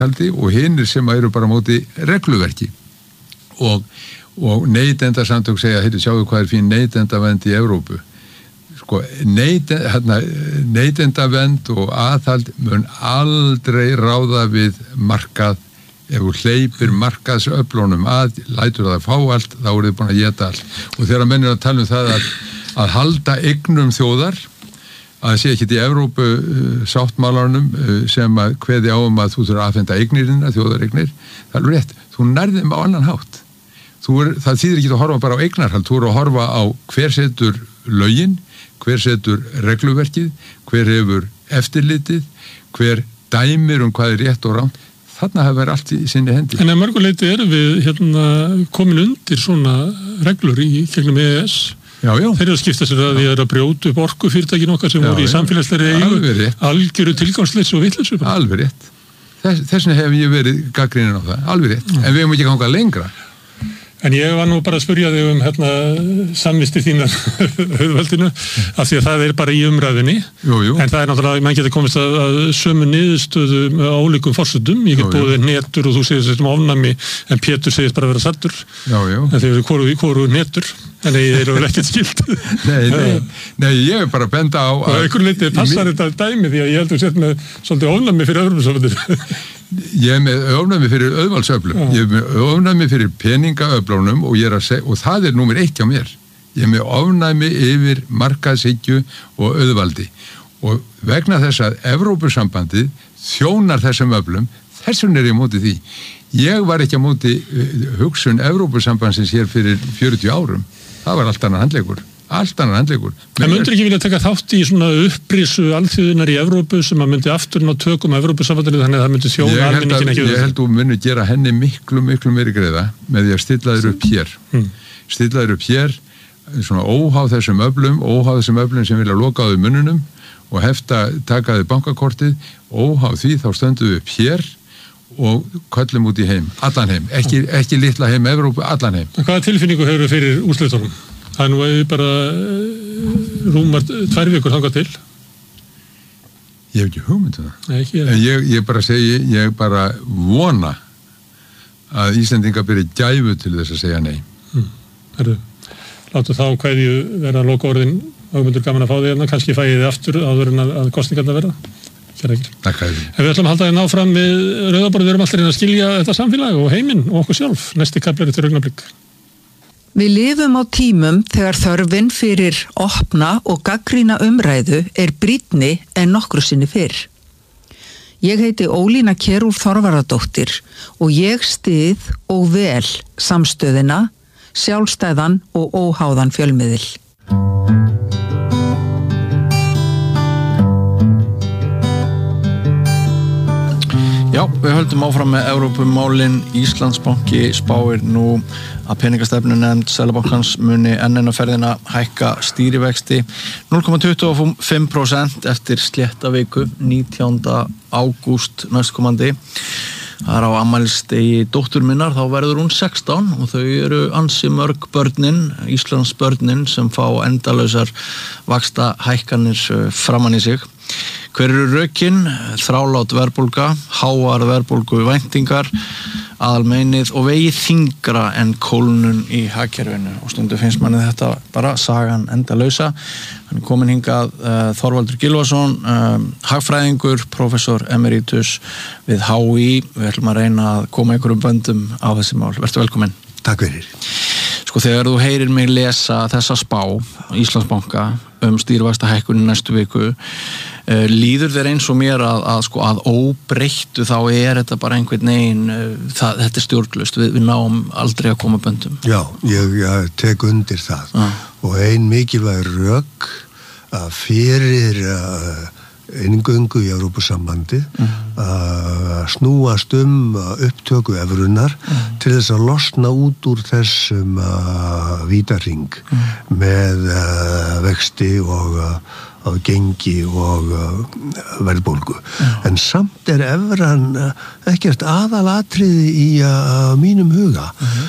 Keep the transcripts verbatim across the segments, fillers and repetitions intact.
og hinir sem eru bara á móti regluverki og, og neytendasamtök segja, heyrðu, sjáðu hvað er fín neytendavernd í Evrópu. Sko, neyten, hérna, neytendavernd og aðhald mun aldrei ráða við markað. Ef þú hleypir markaðsöflunum að, lætur það að fá allt, þá eru þið búin að éta allt. Og þegar menn er að tala um það að, að halda eignum þjóðar, að sé ekki í Evrópu uh, sáttmálanum uh, sem að kveði á um að þú þurfa að afhenda eignirina, þjóðareignir, það er rétt, þú nærðum á annan hátt. Er, það þýðir ekki að horfa bara á eignarhald, þú eru að horfa á hver setur lögin, hver setur regluverkið, hver hefur eftirlitið, hver dæmir um hvað er rétt og rangt. Þarna hafa verið allt í sinni hendi. En að mörguleiti erum við hérna, komin undir svona reglur í gegnum E E S. Já, já. Þeir eru að skipta sér að því að brjóta upp orkufyrirtækin okkar sem já, voru í samfélagslegri eigu, algjöru tilgangsleysi og vitleysu. Alveg rétt. Þess, þessna hef ég verið gagnrýninn á það, alveg rétt. Mm. En við hefum ekki gangað lengra. En ég var nú bara að spyrja þig um hérna, samvisti þínar höfðvaldinu, af því að það er bara í umræðinni. Jú, jú. En það er náttúrulega, mann getur komist að, að sömu niðurstöðu með ólíkum forsendum. Ég get búið netur og þú segir þetta um ofnæmi, en Pétur segist bara að vera sattur. Já, já. En þeir eru hvoru, hvoru netur, en þeir eru vel ekkert skilt. nei, nei, nei, ég er bara að benda á... Og einhvern litið passar þetta dæmi, því að ég held að sett með svolítið ofnæmi fyrir Evrópusambandinu. Ég er með ofnæmi fyrir auðvaldsöflum, ja. Ég er með ofnæmi fyrir peningaöflunum og, og það er númer eitt hjá mér. Ég er með ofnæmi yfir markaðshyggju og auðvaldi og vegna þess að Evrópusambandið þjónar þessum öflum, þessum er ég móti því. Ég var ekki á móti hugsun Evrópusambandsins hér fyrir fjörutíu árum. Það var allt annar handleikur. Allt annar handleikur. En myndir ekki vilja taka þátt í svona upprisu alþjóðunar í Evrópu sem að myndi aftur ná tökum Evrópusambandinu þannig að það myndi þjóna almenningin ekki. Ég held að þú myndi gera henni miklu, miklu meiri greiða með því að stilla þér upp hér. Hmm. Stilla þér upp hér, svona óháð þessum öflum, óháð þessum öflum sem vilja loka á þau munnunum og hefta, taka þau bankakortið, óháð því þá stöndum við upp hér og köllum út í heim, allan heim, ekki, ekki litla heim Evrópu, allan heim. Hvaða tilfinningu hefur þú fyrir úrslitunum? Það er nú bara rúmar tvær vikur þangað til. Ég hef ekki hugmynd um það. Nei, ekki. En ég, ég bara segi, ég bara vona að Íslendingar byrja gæfu til þess að segja nei. Hmm. Herðu, látu þá hverju vera loka orðin Ögmundur, gaman að fá þig hérna, kannski fæ ég þið aftur áður en að, að kosningarna verða. Hér ekki. Takk að þið. En við ætlum að halda þið náfram við Rauðaborðið, við erum alltaf að skilja þetta samfélag og heiminn og okkur sjálf. Næsti kafli er til augnablik. Við lifum á tímum þegar þörfin fyrir opna og gagnrýna umræðu er brýnni en nokkru sinni fyrr. Ég heiti Ólína Kjerúlf Þorvarðardóttir og ég styð og vel samstöðina, sjálfstæðan og óháðan fjölmiðil. Já, við höldum áfram með Evrópumálin. Íslandsbanki spáir nú að peningastefnunefnd Seðlabankans muni enn á ferðina hækka stýrivexti núll komma tuttugu og fimm prósent eftir slétta viku nítjánda ágúst næstkomandi. Það er á afmælisdegi dóttur minnar, þá verður hún sextán og þau eru ansi mörg börnin, Íslands börnin sem fá endalausar vaxta hækkanir framan í sig. Hver eru rökin? Þrálát verðbólga, háar verðbólgu væntingar, aðalmeinið og vegið þyngra en kólnun í hagkerfinu og stundu finnst manni þetta bara sagan endalausa. Hann er komin hingað uh, Þorvaldur Gylfason, uh, hagfræðingur, professor emeritus við H I. Við ætlum að reyna að koma einhverjum böndum á þessi mál. Vertu velkomin. Takk fyrir. Sko þegar þú heyrir mig lesa þessa spá Íslandsbanka um stýrivaxtahækkun í næstu viku, uh, líður þér eins og mér að, að, sko, að óbreyttu þá er þetta bara einhvern veginn, uh, það, þetta er stjórnlaust, við, við náum aldrei að koma böndum. Já, ég, ég tek undir það ah. og ein mikilvæg rök að fyrir uh, inngöngu í Evrópusambandið mm. að snúast um upptöku evrunar mm. til þess að losna út úr þessum uh, vítarring mm. með uh, vexti og uh, gengi og uh, verðbólgu. Mm. En samt er evran uh, ekkert aðalatriði í uh, mínum huga. Mm.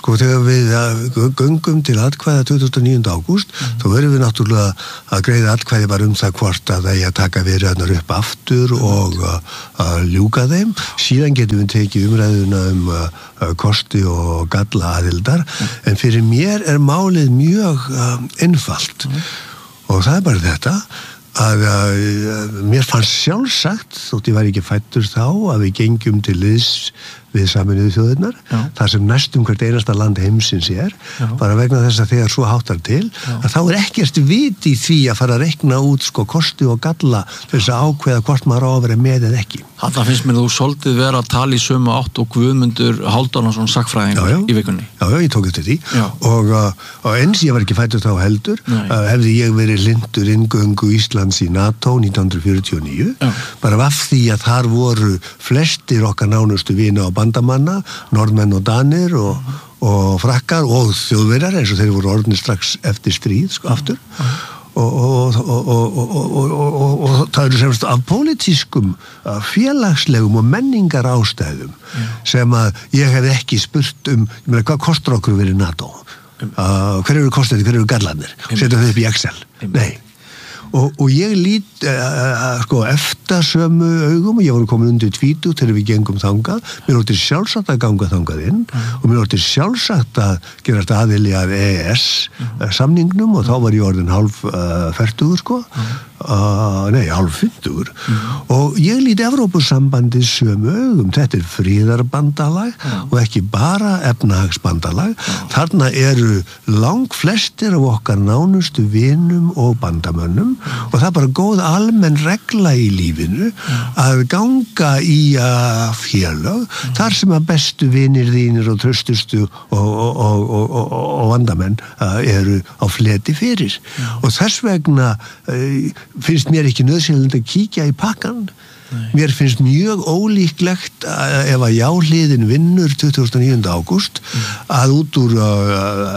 sko þegar við göngum til atkvæða tuttugasta og níunda ágúst mm. þá verðum við náttúrulega að greiða atkvæði bara um það hvort að það er að taka viðræðurnar upp aftur mm. og að ljúka þeim. Síðan getum við tekið umræðuna um uh, kosti og galla aðildar mm. en fyrir mér er málið mjög uh, einfalt mm. og það er bara þetta að uh, mér fannst sjálfsagt þótt ég var ekki fæddur þá að við gengjum til liðs við Sameinuðu þjóðirnar, það sem næstum hvert einasta land heimsins er, Já. bara vegna þess að þegar svo háttar til, Já. að þá er ekkert vit í því að fara að reikna út sko kosti og galla þess að ákveða hvort maður á að vera með eða ekki. Þarna finnst mér þú svolítið vera að tala í sömu átt og Guðmundur Hálfdánason sagfræðingur í vikunni. Já, já, ég tók eftir því og, og eins ég var ekki fæddur þá heldur, uh, hefði ég verið hlynntur inngöngu Íslands í NATO nítján hundruð fjörutíu og níu, Já. bara af því að þar voru flestir okkar nánustu vina og bandamanna, norðmenn og danir og, og frakkar og þjóðverjar eins og þeir voru orðnir strax eftir stríð sko aftur og, og, og, og, og, og það eru semst af pólitískum, félagslegum og menningar ástæðum sem að ég hef ekki spurt um, ég meina hvað kostar okkur verið NATO? Uh, hver eru kostið, hver eru gallanir? Setja þau upp í Excel? Nei. Og, og ég lít uh, sko eftir sömu augum og ég var komin undir tvítugt þegar við gengum þangað, mér orðið sjálfsagt að ganga þangað inn mm. og mér orðið sjálfsagt að gera þetta aðili að E E S mm. samningnum og þá var ég orðin hálf uh, fertugur sko mm. uh, nei, hálf fimmtugur mm. og ég lít Evrópusambandið sömu augum, þetta er fríðarbandalag mm. og ekki bara efnahagsbandalag, mm. þarna eru lang flestir af okkar nánustu vinum og bandamönnum og það er bara góð almenn regla í lífinu að ganga í uh, félög þar sem að bestu vinir þínir og tröstustu og, og, og, og, og vandamenn uh, eru á fleti fyrir og þess vegna uh, finnst mér ekki nauðsynlegt að kíkja í pakkan. Mér finnst mjög ólíklegt að ef að jáhliðin vinnur tuttugasta og níunda ágúst mm. að út úr uh,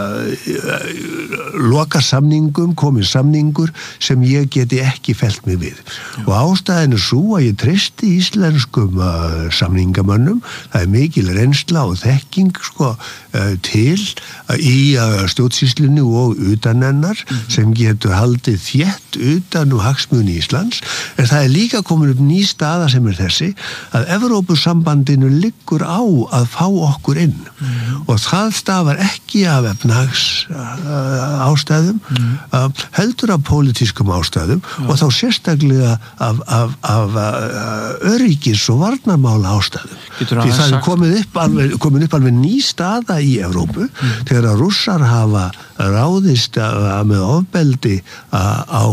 uh, loka samningum komið samningur sem ég geti ekki fellt mig við. Já. Og ástæðin er svo að ég treysti íslenskum uh, samningamönnum, það er mikil reynsla og þekking sko, uh, til uh, í uh, stjórnsýslunni og utan hennar mm. sem getur haldið þétt utan og hagsmuni Íslands, en það er líka komin upp ný staða sem er þessi að Evrópusambandinu liggur á að fá okkur inn mm. og það stafar ekki af efnahags uh, ástæðum mm. uh, heldur af pólitískum ástæðum ja. Og þá sérstaklega af, af, af uh, öryggis og varnarmála ástæðum því það er komið upp alveg, komið upp alveg ný staða í Evrópu mm. þegar að Rússar hafa ráðist uh, með ofbeldi uh, á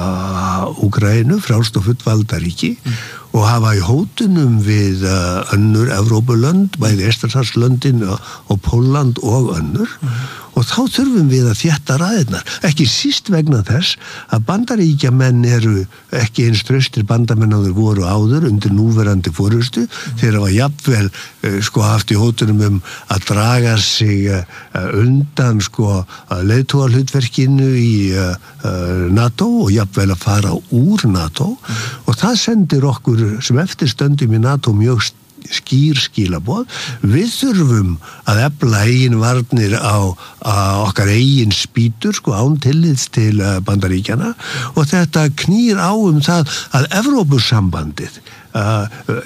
uh, Úkraínu, frjálst og fullvalda ríki mm. og hafa í hótunum við uh, önnur Evrópulönd, bæði Eystrasaltslöndin og, og Pólland og önnur mm. og þá þurfum við að þétta raðirnar, ekki síst vegna þess að bandaríkjamenn eru ekki eins traustir bandamenn á þeir voru áður undir núverandi forystu mm. þeir hafa jafnvel uh, sko haft í hótunum um að draga sig uh, undan sko leiðtogahlutverkinu í uh, uh, NATO og jafnvel að fara úr NATO mm. og það sendir okkur sem eftir stöndum í NATO mjög skýr skilaboð. Við þurfum að efla eigin varnir á, á okkar eigin spýtur sko án tillits til Bandaríkjana og þetta knýr á um það að Evrópusambandið Uh,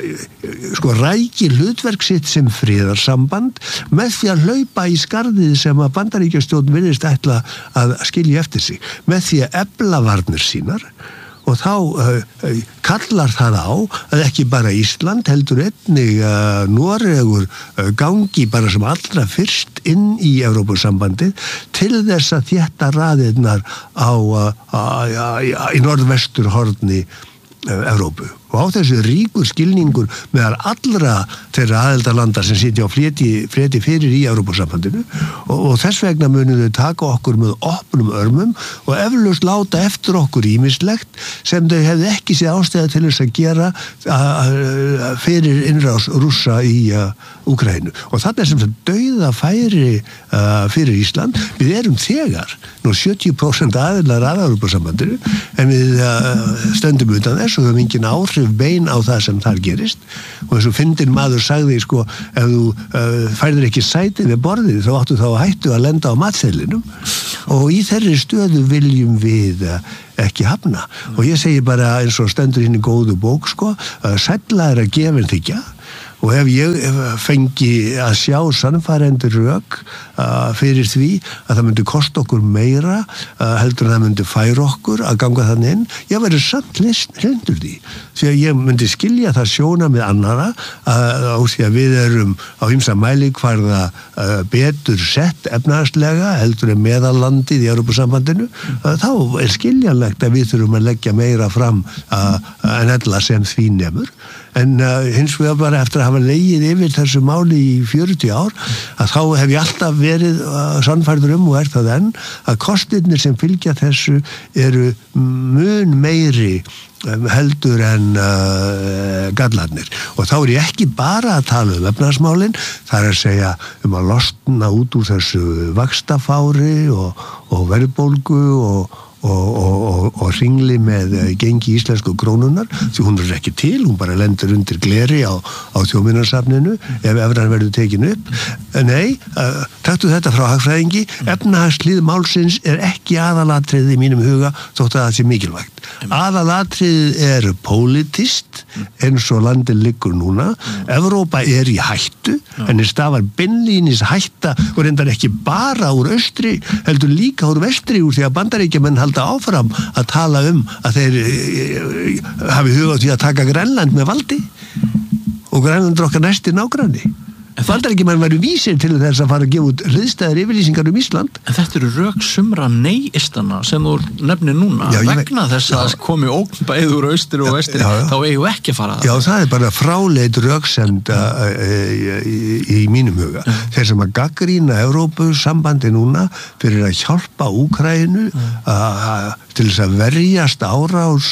sko ræki hlutverk sitt sem friðarsamband með því að hlaupa í skarðið sem að Bandaríkjastjórn virðist ætla að skilja eftir sig með því að efla varnir sínar og þá uh, kallar það á að ekki bara Ísland heldur einnig uh, Noregur uh, gangi bara sem allra fyrst inn í Evrópusambandið til þess að þétta raðirnar á uh, uh, uh, í norðvestur horni uh, Evrópu. Og á þessu ríkur skilningur meðal allra þeirra aðeldarlanda sem sitja á fleti, fleti fyrir í Evrópusambandinu og, og þess vegna munum þau taka okkur með opnum örmum og eflaust láta eftir okkur ýmislegt sem þau hefði ekki séð ástæða til þess að gera a, a, fyrir innrás Rússa í a, Úkraínu. Og þetta er sem það dauða færi a, fyrir Ísland. Við erum þegar nú sjötíu prósent aðilar að Evrópusambandinu en við a, stöndum utan þess og höfum engin áhrif áhrif bein á það sem þar gerist og þessu fyndin maður sagði sko ef þú uh, færðir ekki sæti við borðið þá áttu þá hættu að lenda á matseðlinum og í þeirri stöðu viljum við uh, ekki hafna og ég segi bara eins og stendur hinn í góðu bók sko uh, sælla er að gefa en þiggja og ef ég fengi að sjá sannfærendur rök uh, fyrir því að það myndi kosta okkur meira uh, heldur en það myndi færa okkur að ganga þannig inn, ég verður samt hlindur því, því að ég myndi skilja það sjóna með annara uh, á því að við erum á ýmsa mælikvarða uh, betur sett efnahagslega heldur en meðallandið í Evrópusambandinu, uh, þá er skiljanlegt að við þurfum að leggja meira fram uh, en ella sem því nemur. En uh, hins vegar bara eftir að hafa legið yfir þessu máli í fjörutíu ár að þá hef ég alltaf verið uh, sannfærður um og er það enn að kostirnir sem fylgja þessu eru mun meiri um, heldur en uh, gallarnir og þá er ég ekki bara að tala um efnahagsmálin, það er að segja um að losna út úr þessu vaxtafári og, og verðbólgu og og, og, og, og ringli með gengi íslensku krónunar því hún er ekki til, hún bara lendur undir gleri á, á þjóðminjasafninu ef evran verður tekin upp. Nei, uh, taktu þetta frá hagfræðingi, efnahagslið málsins er ekki aðalatriðið í mínum huga þótt að það sé mikilvægt. Aðalatriðið er pólitískt eins og landin liggur núna. Evrópa er í hættu, henni stafar beinlínis hætta og reyndar ekki bara úr austri, heldur líka úr vestri úr því að Bandaríkjamenn halda áfram að tala um að þeir e, hafi hugað því að taka Grænland með valdi og Grænland er okkar næsti nágranni. Bandaríkjamenn væru vísir til þess að fara að gefa út hliðstæðar yfirlýsingar um Ísland. En þetta eru rök sumra nei-istana sem þú nefnir núna já, vegna þess að það komi ógn bæði úr austri og vestri, já, já. Þá eigum við ekki að fara að Já, það er bara fráleit röksemd í, í mínum huga. Já. Þeir sem að gagnrýna Evrópusambandi núna fyrir að hjálpa Úkraínu til þess að verjast árás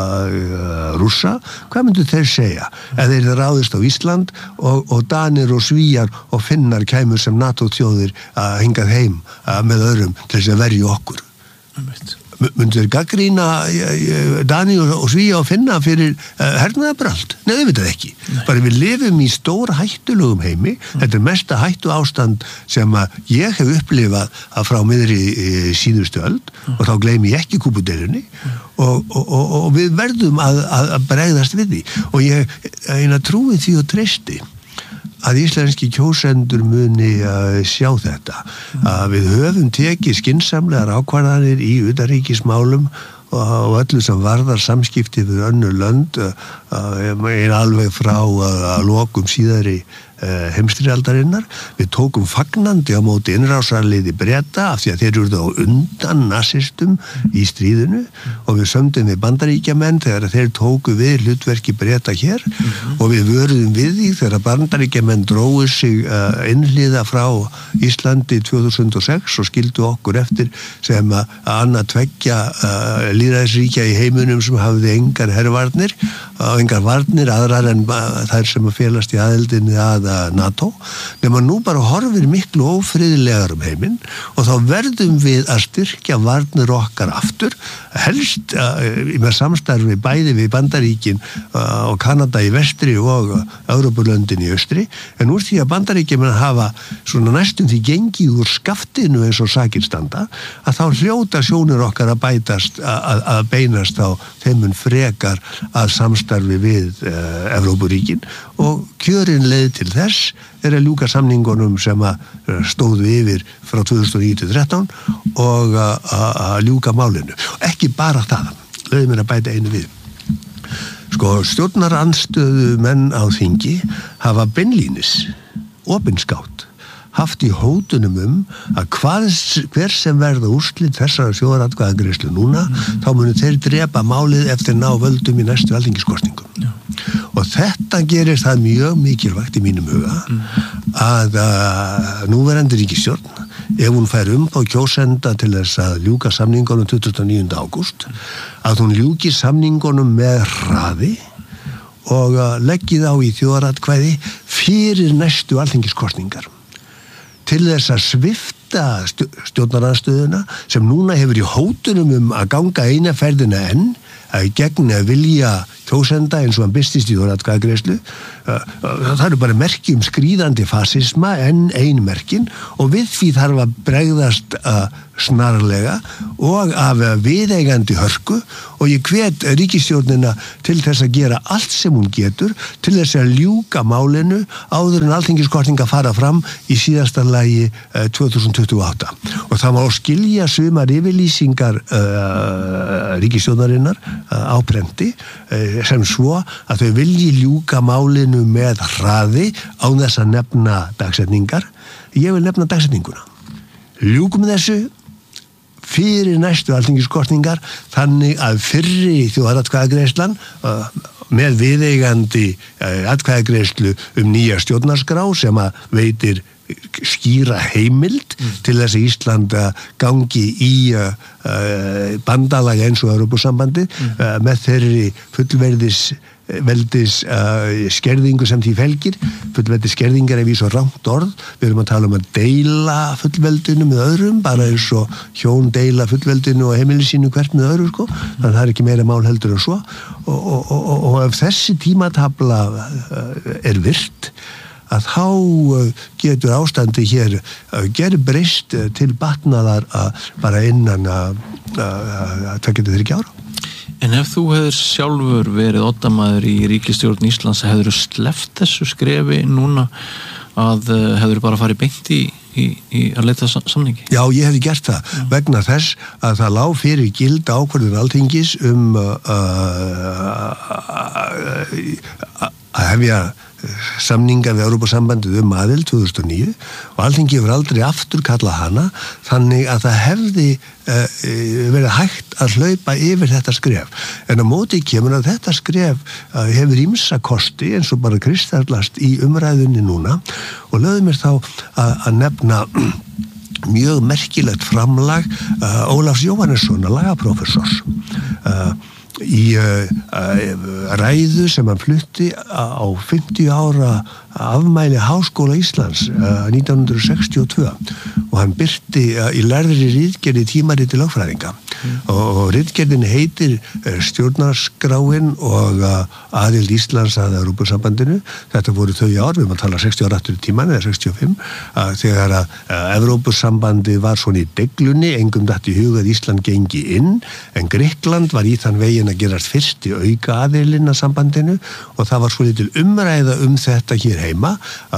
uh, Rússa, hvað myndu þeir segja? Ef þeir ráðist á Ísland og, og Danir og Svíjar og Finnar kæmur sem NATO-þjóðir að hingað heim uh, með öðrum til þess að verja okkur. Myndu þeir gagnrýna Dani og Svíja og Finna fyrir uh, hernaðarbröld? Nei, þau veit það ekki. Nei. Bara við lifum í stór hættulugum heimi, mm. þetta er mesta hættu ástand sem að ég hef upplifað að frá miðri e, síðustu öld mm. og þá gleymi ég ekki kúpudeilunni mm. og, og, og, og við verðum að, að, að bregðast við því og ég eina trúi því og treysti að íslenski kjósendur muni að sjá þetta. Að við höfum tekið skynsamlegar ákvarðanir í utanríkismálum og öllu sem varðar samskipti við önnur lönd einn alveg frá að lokum síðari heimstyrjaldarinnar. Við tókum fagnandi á móti innrásarliði Breta af því að þeir eru á undan nasistum í stríðinu og við sömdum við Bandaríkjamenn þegar þeir tóku við hlutverki Breta hér mm-hmm. og við vöruðum við því þegar Bandaríkjamenn dróðu sig uh, innliða frá Íslandi tvö þúsund og sex og skildu okkur eftir sem að annað tveggja uh, lýðræðisríkja í heiminum sem hafði engar hervarnir og engar varnir aðrar en uh, þær sem að félast í aðeldinni að NATO, nema nú bara horfir miklu ófriðilegar um heiminn og þá verðum við að styrkja varnir okkar aftur, helst uh, með samstarfi bæði við Bandaríkin uh, og Kanada í vestri og uh, Evrópulöndin í austri, en úr því að Bandaríkin hafa svona næstum því gengið úr skaftinu eins og sakir standa, að þá hljóta sjónir okkar að bætast að, að beinast á þeimun frekar að samstarfi við uh, Evrópuríkin og kjörin leið til þess er að ljúka samningunum sem að stóðu yfir frá tvö þúsund og níu til tvö þúsund og þrettán og að ljúka málinu. Ekki bara það, leiði mér að bæta einu við. Sko, stjórnarandstöðu menn á þingi hafa beinlínis, opinskátt, haft í hótunum um að hvað, hver sem verða úrslit þessara þjóðaratkvæðagreiðslu núna, mm. þá munu þeir drepa málið eftir ná völdum í næstu alþingiskosningum. Já. Og þetta gerir það mjög mikilvægt í mínum huga mm. að uh, núverandi ríkisstjórn, ef hún fær um á kjósenda til þess að ljúka samningunum tuttugasta og níunda ágúst, að hún ljúki samningunum með hraði og uh, leggið á í þjóðaratkvæði fyrir næstu alþingiskosningar. Til þess að svifta stjórnarandstöðuna sem núna hefur í hótunum um að ganga eina ferðina enn gegn vilja kjósenda eins og hann byrstist í þjóðaratkvæðagreiðslu. Það eru bara merki um skríðandi fasisma en ein merkin og við því þarf að bregðast uh, snarlega og af viðeigandi hörku og ég hvet ríkisstjórnina til þess að gera allt sem hún getur til þess að ljúka málinu áður en alþingiskosninga fara fram í síðasta lagi uh, tvö þúsund tuttugu og átta og það má skilja sumar yfirlýsingar uh, ríkisstjórnarinnar uh, á prenti uh, sem svo að þau vilji ljúka málinu með hraði án þess að nefna dagsetningar. Ég vil nefna dagsetninguna. Ljúkum þessu fyrir næstu alþingiskosningar þannig að fyrri þjóðaratkvæðagreiðslan uh, með viðeigandi uh, atkvæðagreiðslu um nýja stjórnarskrá sem að veitir skýra heimild mm. til þess að Ísland gangi í uh, bandalag eins og Evrópusambandi mm. uh, með þeirri fullverðis veldis uh, skerðingu sem því felgir fullveldis skerðingar ef í svo rangt orð við erum að tala um að deila fullveldinu með öðrum, bara eins og hjón deila fullveldinu og heimili sínu hvert með öðru sko, þannig að það er ekki meira mál heldur en svo og, og, og, og ef þessi tímatabla uh, er virt að þá uh, getur ástandi hér uh, gerð breyst uh, til batnaðar uh, bara innan að uh, það getur þeir ekki ára. En ef þú hefur sjálfur verið oddamaður í ríkisstjórn Íslands, hefur þú sleppt þessu skrefi núna að hefur bara farið beint í, í, í að leita samningi? Já, ég hefði gert það Já. Vegna þess að það lá fyrir gild ákvörðun Alþingis um að hefja samninga við Evrópusambandið um aðild tvö þúsund og níu og Alþingi hefur aldrei aftur kallað hana þannig að það hefði uh, verið hægt að hlaupa yfir þetta skref en á móti kemur að þetta skref uh, hefur ýmsa kosti eins og bara kristallast í umræðunni núna og lögðu mér þá að, að nefna mjög merkilegt framlag uh, Ólafs Jóhannessonar lagaprófessors uh, í uh, ræðu sem hann flutti á fimmtíu ára afmæli Háskóla Íslands uh, nítján hundruð sextíu og tvö og hann birti uh, í lærðri ritgerði tímariti lögfræðinga mm. og ritgerðin heitir uh, stjórnarskráin og uh, aðild Íslands að Evrópusambandinu. Þetta voru þau ár, við maður tala sextíu ára aftur í tíman eða sextíu og fimm uh, þegar að uh, Evrópusambandi var svona í deglunni, engum datt í hug að Ísland gengi inn en Grikkland var í þann veginn að gerast fyrst í auka aðilinn að sambandinu og það var svo lítil umræða um þetta hér heima,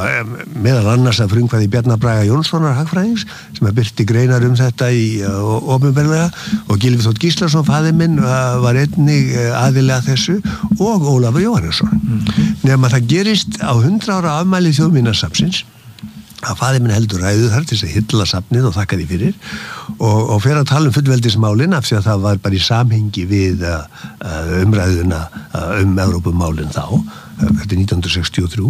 meðal annars að frumkvæði Bjarnar Braga Jónssonar hagfræðings sem að birti greinar um þetta í opinberlega og Gylfi Þór Gíslason faðir minn var einnig aðilega þessu og Ólafur Jóhannesson mm-hmm. nema það gerist á hundrað ára afmæli Þjóðminjasafnsins að faðir minn heldur ræðu þar til þess að hylla safnið og þakka því fyrir og, og fyrir að tala um fullveldismálin af því að það var bara í samhengi við uh, umræðuna uh, um Evrópumálin þá þetta er nítján hundruð sextíu og þrjú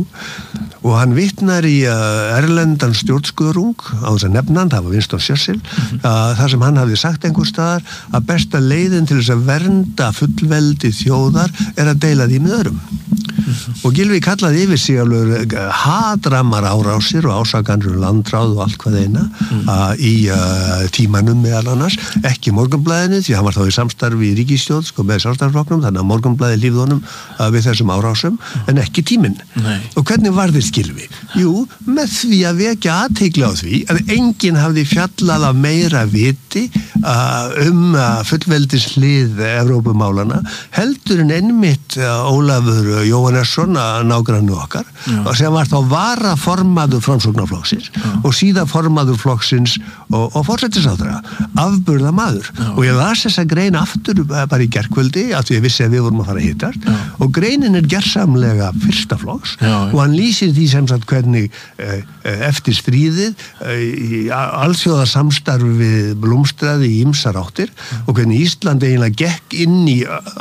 og hann vitnar í uh, erlendan stjórnskuðrung á þess að nefna hann, það var Winston Churchill mm-hmm. uh, þar sem hann hafði sagt einhver staðar að besta leiðin til þess að vernda fullveldi þjóðar er að deila því með öðrum mm-hmm. og Gylfi kallaði yfir sig alveg hatrammar árásir og ásakanur um landráð og allt hvað eina mm-hmm. uh, í uh, tímanum meðal annars, ekki Morgunblaðinu því hann var þá í samstarfi í ríkisstjórn sko, með samstarfsflokknum, þannig að Morgunblaði lífði honum uh, við þessum árásum en ekki tíminn. Nei. Og hvernig var þér Gylfi? Jú, með því að vekja athygli á því að enginn hafði fjallað af meira viti uh, um uh, fullveldishlið Evrópumálana heldur en einmitt uh, Ólafur Jóhannesson að nágrannu okkar og sem var þá varaformaður Framsóknarflokksins og síðan formaður flokksins og, og forsætisráðherra afburða maður Já. Og ég las þessa grein aftur bara í gærkvöldi af því ég vissi að við vorum að fara að hittast Já. Og greinin er gersamlega fyrsta flokks já, já. Og hann lýsir því sem sagt hvernig eh, eftir stríðið eh, alþjóðasamstarfið blómstraði í ýmsar áttir og hvernig Ísland eiginlega gekk inn í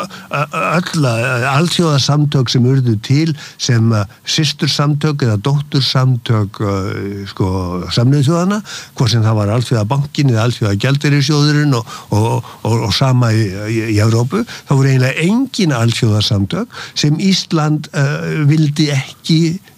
öll alþjóðasamtök sem urðu til sem uh, systursamtök eða dóttursamtök uh, sko, Sameinuðu þjóðanna, hvort sem það var alþjóðabankin eða alþjóðagjaldeyrissjóðurinn og, og, og, og sama í, í, í Evrópu, þá voru eiginlega engin alþjóðasamtök sem Ísland uh, vildi ekki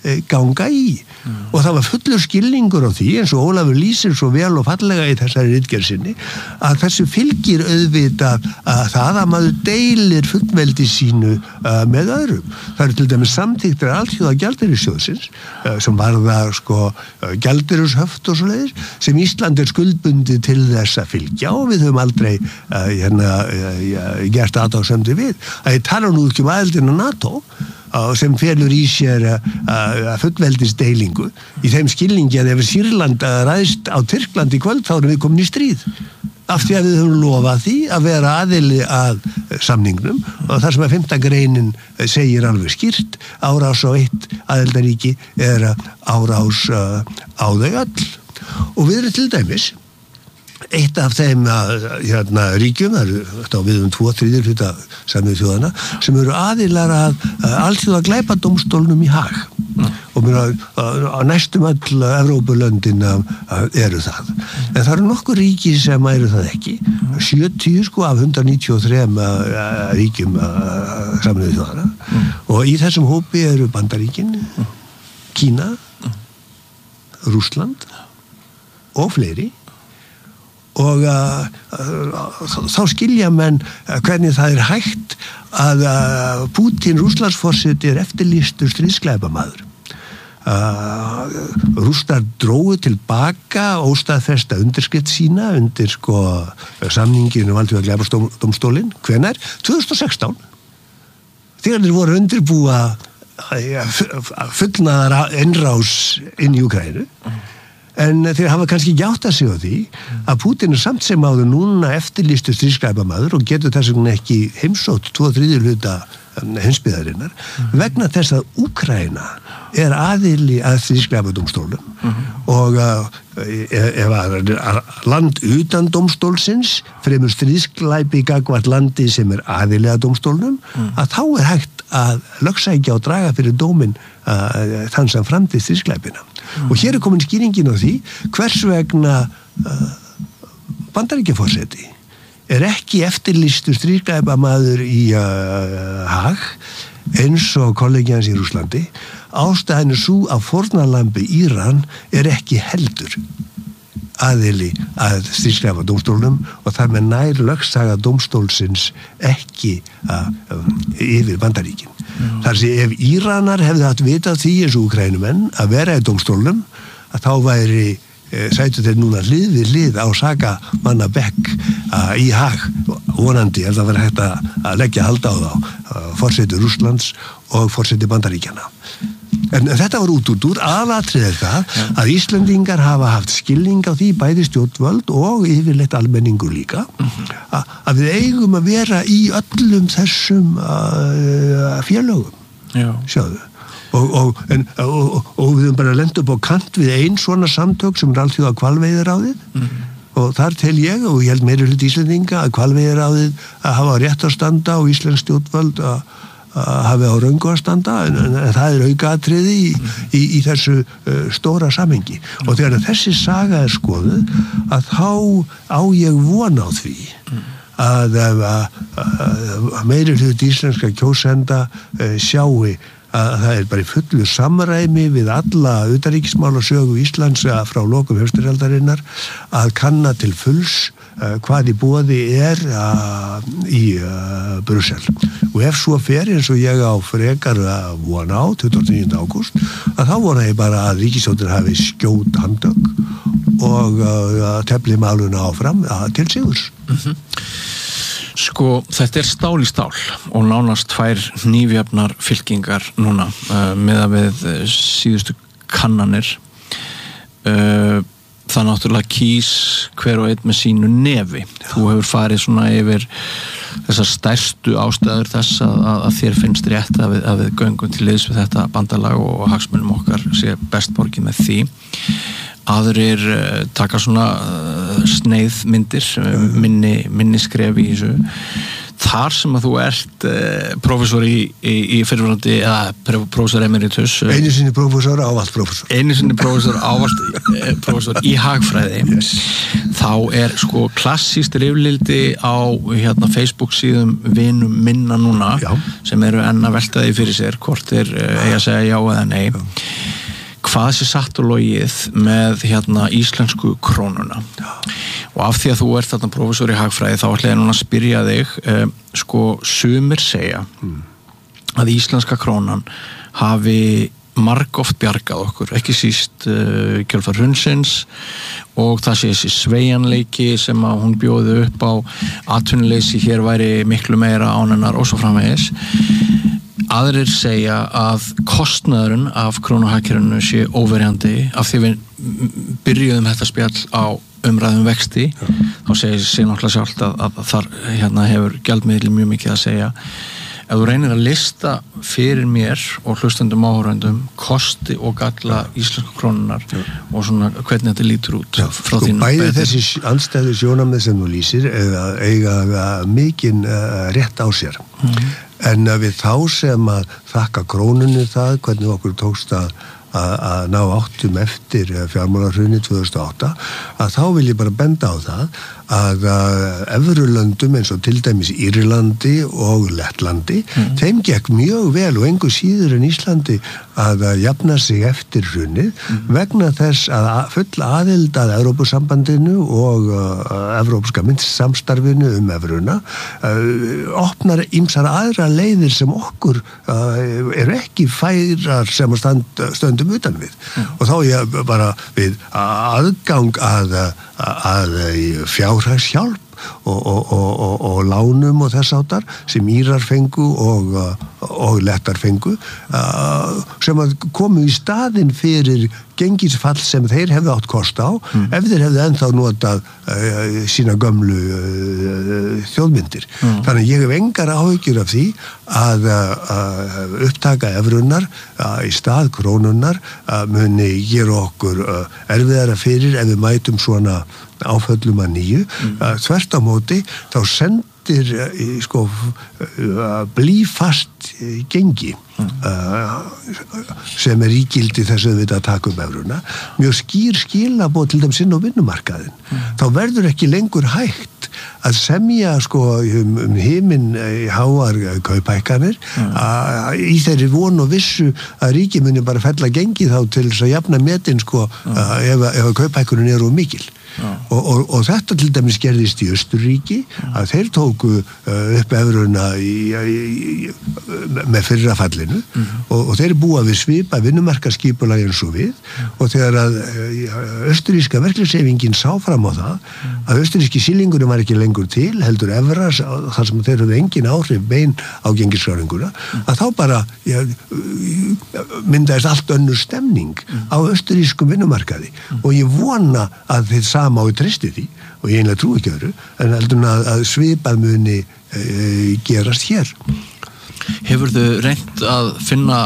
ganga í mm. og það var fullur skilningur á því eins og Ólafur lýsir svo vel og fallega í þessari ritgerð sinni að þessu fylgir auðvitað að það að maður deilir fullveldi sínu uh, með öðrum. Það eru til dæmis samþykktir alþjóða gjaldeyrisjóðsins uh, sem varða sko uh, gjaldeyrushöft og svoleiðis sem Ísland er skuldbundið til þess að fylgja og við höfum aldrei uh, hérna uh, gert aðdáðsemdi við. Að ég tala nú ekki um aðildina NATO sem felur í sér að fullveldisdeilingu í þeim skilningi að ef Sýrland ræðist á Tyrkland í kvöld þá erum við komin í stríð af því að við höfum lofað því að vera aðili að samningnum og þar sem að fimmta greinin segir alveg skýrt árás á eitt aðildaríki er árás á þau öll og við erum til dæmis eitt af þeim hérna, ríkjum, þetta á við um tvo þriðjur hluta Sameinuðu þjóðanna, sem eru aðilar að alþjóða glæpadómstólnum í Haag mm. og mér að, að næstum öll Evrópulöndin eru það. En það eru nokkur ríki sem eru það ekki. sjötíu sko af hundrað níutíu og þrjú ríkjum Sameinuðu þjóðanna mm. og í þessum hópi eru Bandaríkin, mm. Kína, Rússland og fleiri og uh, uh, þá skilja menn uh, hvernig það er hægt að uh, Putin Rússlandsforseti er eftirlýstur stríðsglæpamaður. Uh, Rússar drógu tilbaka óstaðfesta undirskrift sína undir sko samningin um alþjóða glæpadómstólinn. Hvenær? tvö þúsund og sextán. Þegar þeir voru undirbúa fullnaðar innrás inn í Úkraínu. En þeir hafa kannski ekki átt að sig á því að Putin er samt sem áður núna eftirlýstu stríðsglæpamaður og getur þess vegna ekki heimsótt tvo þriðju hluta heimsbyggðarinnar mm. vegna þess að Úkraína er aðili að stríðsglæpadómstólum mm. og uh, ef að land utan dómstólsins fremur stríðsglæpi gagnvart landi sem er aðili að dómstólnum mm. að þá er hægt að lögsækja og draga fyrir dóminn uh, þann sem framdi stríðsglæpina. Mm. Og hér er komin skýringin á því hvers vegna uh, Bandaríkjaforseti er ekki eftirlýstur stríðsglæpamaður í uh, Haag eins og kollegi hans í Rússlandi. Ástæðan er sú að fórnarlambi Íran er ekki heldur aðili að stríðsglæpadómstólnum og þar með nær lögsaga dómstólsins ekki uh, um, yfir Bandaríkin. Mm. Þar sem ef Íranar hefði hatt vitað því eins og Úkraínumenn að vera í dómstólnum að þá væri e, sætu þeir núna hlið við hlið á saka manna bekk uh, í Haag vonandi ef það var hægt að, að leggja halda á þá uh, forseti Rússlands og forseti Bandaríkjana. En þetta var út út úr aðatriðið það ja. Að Íslendingar hafa haft skilning á því bæði stjórnvöld og yfirleitt almenningur líka mm-hmm. að, að við eigum að vera í öllum þessum uh, félögum sjáðu og, og, en, og, og við höfum bara lent upp á kant við ein svona samtök sem er alþjóða hvalveiðiráðið mm-hmm. og þar tel ég og ég held meiri hluti Íslendinga að hvalveiðiráðið að hafa rétt að standa og íslensk stjórnvöld að að hafi á röngu að standa en, en, en það er aukaatriði í, í, í þessu uh, stóra samhengi mm. og þegar þessi saga er skoðuð að þá á ég von á því mm. að, að, að, að meiri hluti íslenska kjósenda uh, sjáu að það er bara í fullu samræmi við alla utanríkismálasögu Íslands frá lokum heimsstyrjaldarinnar að kanna til fulls uh, hvað í boði er uh, í uh, Brussel. Og ef svo fer eins og ég á frekar að vona á tuttugasta og níunda ágúst að þá vona ég bara að ríkisstjórnin hafi skjót handtök og uh, tefli máluna áfram uh, til sigurs. Mhm. Sko, þetta er stál í stál og nánast tvær nýfjafnar fylkingar núna uh, með að við síðustu kannanir uh, það náttúrulega kýs hver og einn með sínu nefi. Þú hefur farið svona yfir þessar stærstu ástæður þess að, að þér finnst rétt að við, að við göngum til liðs við þetta bandalag og hagsmunum okkar sé best borgið með því. Aðrir uh, taka svona uh, sneiðmyndir, uh, minni, minni skref í þessu. þar sem að þú ert uh, prófessor í, í, í fyrirfærandi eða prófessor emeritus uh, einu sinni prófessor, ávallt prófessor einu sinni prófessor, ávallt uh, prófessor í hagfræði yes. Þá er sko klassíst rifrildi á hérna Facebook síðum vinum minna núna já. Sem eru enn að velta því fyrir sér hvort þeir uh, eiga að segja já eða nei já. Hvað sé satt og logið með hérna íslensku krónuna já. Og af því að þú ert þarna prófessor í hagfræði þá ætla ég núna að spyrja þig eh, sko sumir segja mm. að íslenska krónan hafi margoft bjargað okkur, ekki síst uh, kjölfar hrunsins og það sé þessi sveigjanleiki sem að hún bjóði upp á atvinnuleysi hér væri miklu meira ánennar og svo framvegis. Aðrir segja að kostnaðurinn af krónuhagkerfinu sé óverjandi af því við byrjuðum þetta spjall á umræðum vexti ja. Þá segir sér náttúrulega sjálft að, að þar hérna hefur gjaldmiðli mjög mikið að segja ef þú reynir að lista fyrir mér og hlustendum áhorfendum kosti og galla íslensku krónunar ja. Og svona hvernig þetta lítur út ja. Frá sko, þínum bæði betur. Þessi andstæðu sjónarmið sem þú lýsir eiga, eiga mikinn uh, rétt á sér mm-hmm. En við þá sem að þakka krónunni það hvernig okkur tókst að að ná áttum eftir fjármálahrunið tvö þúsund og átta að þá vil ég bara benda á það að evrulöndum eins og til dæmis Írlandi og Lettlandi mm. þeim gekk mjög vel og engu síður en Íslandi að jafna sig eftir hrunið mm. vegna þess að full aðild að Evrópusambandinu og uh, Evrópska myntsamstarfinu um evruna uh, opnar ýmsar aðra leiðir sem okkur uh, eru ekki færar sem að stand, stöndum utan við mm. og þá ég bara við aðgang að, að, að fjárhagshjálp og, og, og, og, og lánum og þess áttar sem Írar fengu og, og Lettar fengu sem að komu í staðinn fyrir gengisfall sem þeir hefðu átt kost á mm. ef þeir hefðu ennþá notað uh, sína gömlu uh, þjóðmyndir. Mm. Þannig að ég hef engar áhyggjur af því að uh, upptaka evrunar uh, í stað krónunnar uh, muni gera okkur uh, erfiðara fyrir ef við mætum svona áföllum að nýju. Mm. Uh, þvert á móti þá sendir uh, sko uh, blýfast uh, gengi Mm. Uh, sem er ígildi þess að við að taka um evruna mjög skýr skilabóð til þeim sinn og vinnumarkaðin mm. þá verður ekki lengur hægt að semja sko um, um himinn í háar kaupækkanir mm. að í þeirri von og vissu að ríki muni bara fella gengi þá til þess að jafna metin sko mm. uh, ef, ef kaupækkunin er of mikil mm. og, og, og þetta til dæmis gerðist í Austurríki mm. að þeir tóku uh, upp evruna í, í, í, með fyrra falli Mm. og, og þeir búa við svipa vinnumarkaskipulagi eins og við mm. og þegar að austuríska verkefnishreyfingin sá fram á það mm. að austuríski sílingunum var ekki lengur til heldur evra þar sem þeir höfðu engin áhrif bein á gengisskráringuna mm. að þá bara ja, myndaðist allt önnur stemning mm. á austurískum vinnumarkaði mm. og ég vona að þeir sama á í treysti því og ég einlega trú ekki öðru en heldur að, að svipað muni e, gerast hér. Hefur þau reynt að finna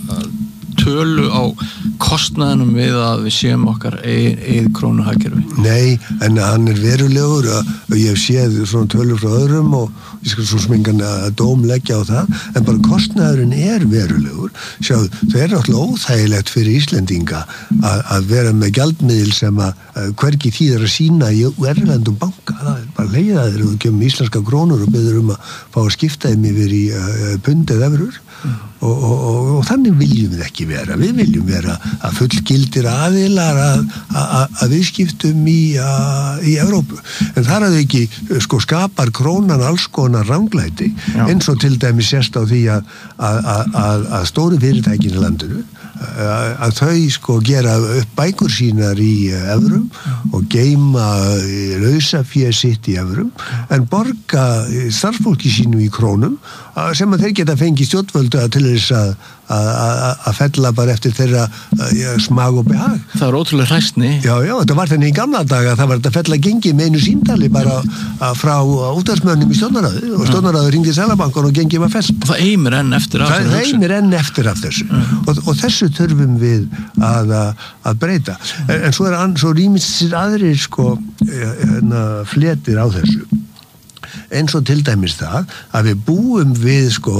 tölu á kostnaðinum við að við séum okkar eigið krónuhagkerfi? Nei, en hann er verulegur og ég hef séð svona tölur frá öðrum og ég skal svo smingan að dómleggja á það en bara kostnaðurinn er verulegur. Sjáðu, það er náttúrulega óþægilegt fyrir Íslendinga að, að vera með gjaldmiðil sem að hvergi þýðir að sína í erlendum banka. Það er bara leiðaðir og þú kemur íslenska krónur og beður um að fá að skipta þeim yfir í uh, pund eða evrur. Mm. Og, og, og, og þannig viljum við ekki vera við viljum vera að fullgildir aðilar að, að, að viðskiptum í, að, í Evrópu en þar að ekki sko skapar krónan alls konar ranglæti Já. Eins og til dæmis sést á því að, að, að, að stóru fyrirtækin í landinu að, að þau sko gera upp bækur sínar í evrum og geima lausafé sitt í evrum en borga starfsfólki sínu í krónum sem að þeir geta fengið stjórnvöldu til þess að að fella bara eftir þeirra uh, smag og behag. Það er ótrúlega hræstni. Já, já, þetta var þenni í gamla daga það var þetta fella gengi með einu síndali bara uh, frá útvarpsmönnum í stjórnarráði og stjórnarráði ringdi Seðlabankann og gengi var fest. Og það eimir enn eftir af þessu. Það eimir enn eftir af þessu. Mm. Og, og þessu þurfum við að, að breyta. Mm. En, en svo er svo rýmist sér aðrir sko hérna fletir á þessu. eins og til dæmis það að við búum við sko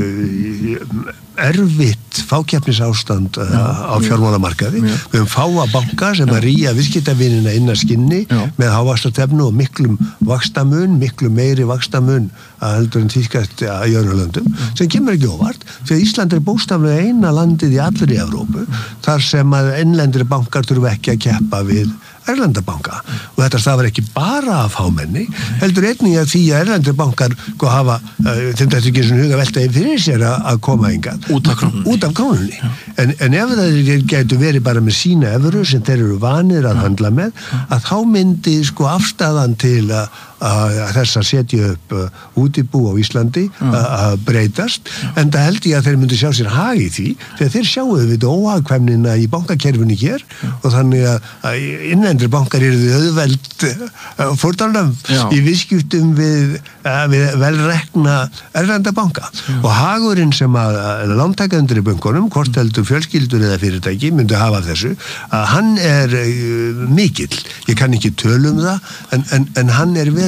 erfitt fákeppnisástand á fjármálamarkaði. Við höfum fáa banka sem að ríja viðskiptavinina inn að skinni Já. Með hávaxtatefnu og miklum vaxtamun, miklu meiri vaxtamun að heldur en tíðkast að jörnulöndum, sem kemur ekki óvart, því að Ísland er bókstaflega eina landið í allir í Evrópu, þar sem að innlendri bankar þurfa ekki að keppa við erlendabanka og þetta stafar ekki bara af fámenni, heldur einnig að því að erlendir bankar sko hafa, uh, þeim þetta ekki svona huga veltaði fyrir sér að koma hingað út af krónunni, út af krónunni. En, en ef það getur verið bara með sína evru sem þeir eru vanir að handla með, að þá myndi sko afstæðan til að að þess að setja upp uh, útibú á Íslandi að breytast, en það held ég að þeir myndi sjá sér hag í því, þegar þeir sjáu við óhagkvæmnina í bankakerfinu hér og þannig að, að innlendir bankar eru þau auðveld uh, fórnarlöf í viðskiptum við, uh, við velrekna erlenda banka Já. Og hagurinn sem að, að lántækendur í bankunum, hvort heldur fjölskyldur eða fyrirtæki myndi hafa þessu, að hann er uh, mikill, ég kann ekki tölum það, en, en, en hann er verið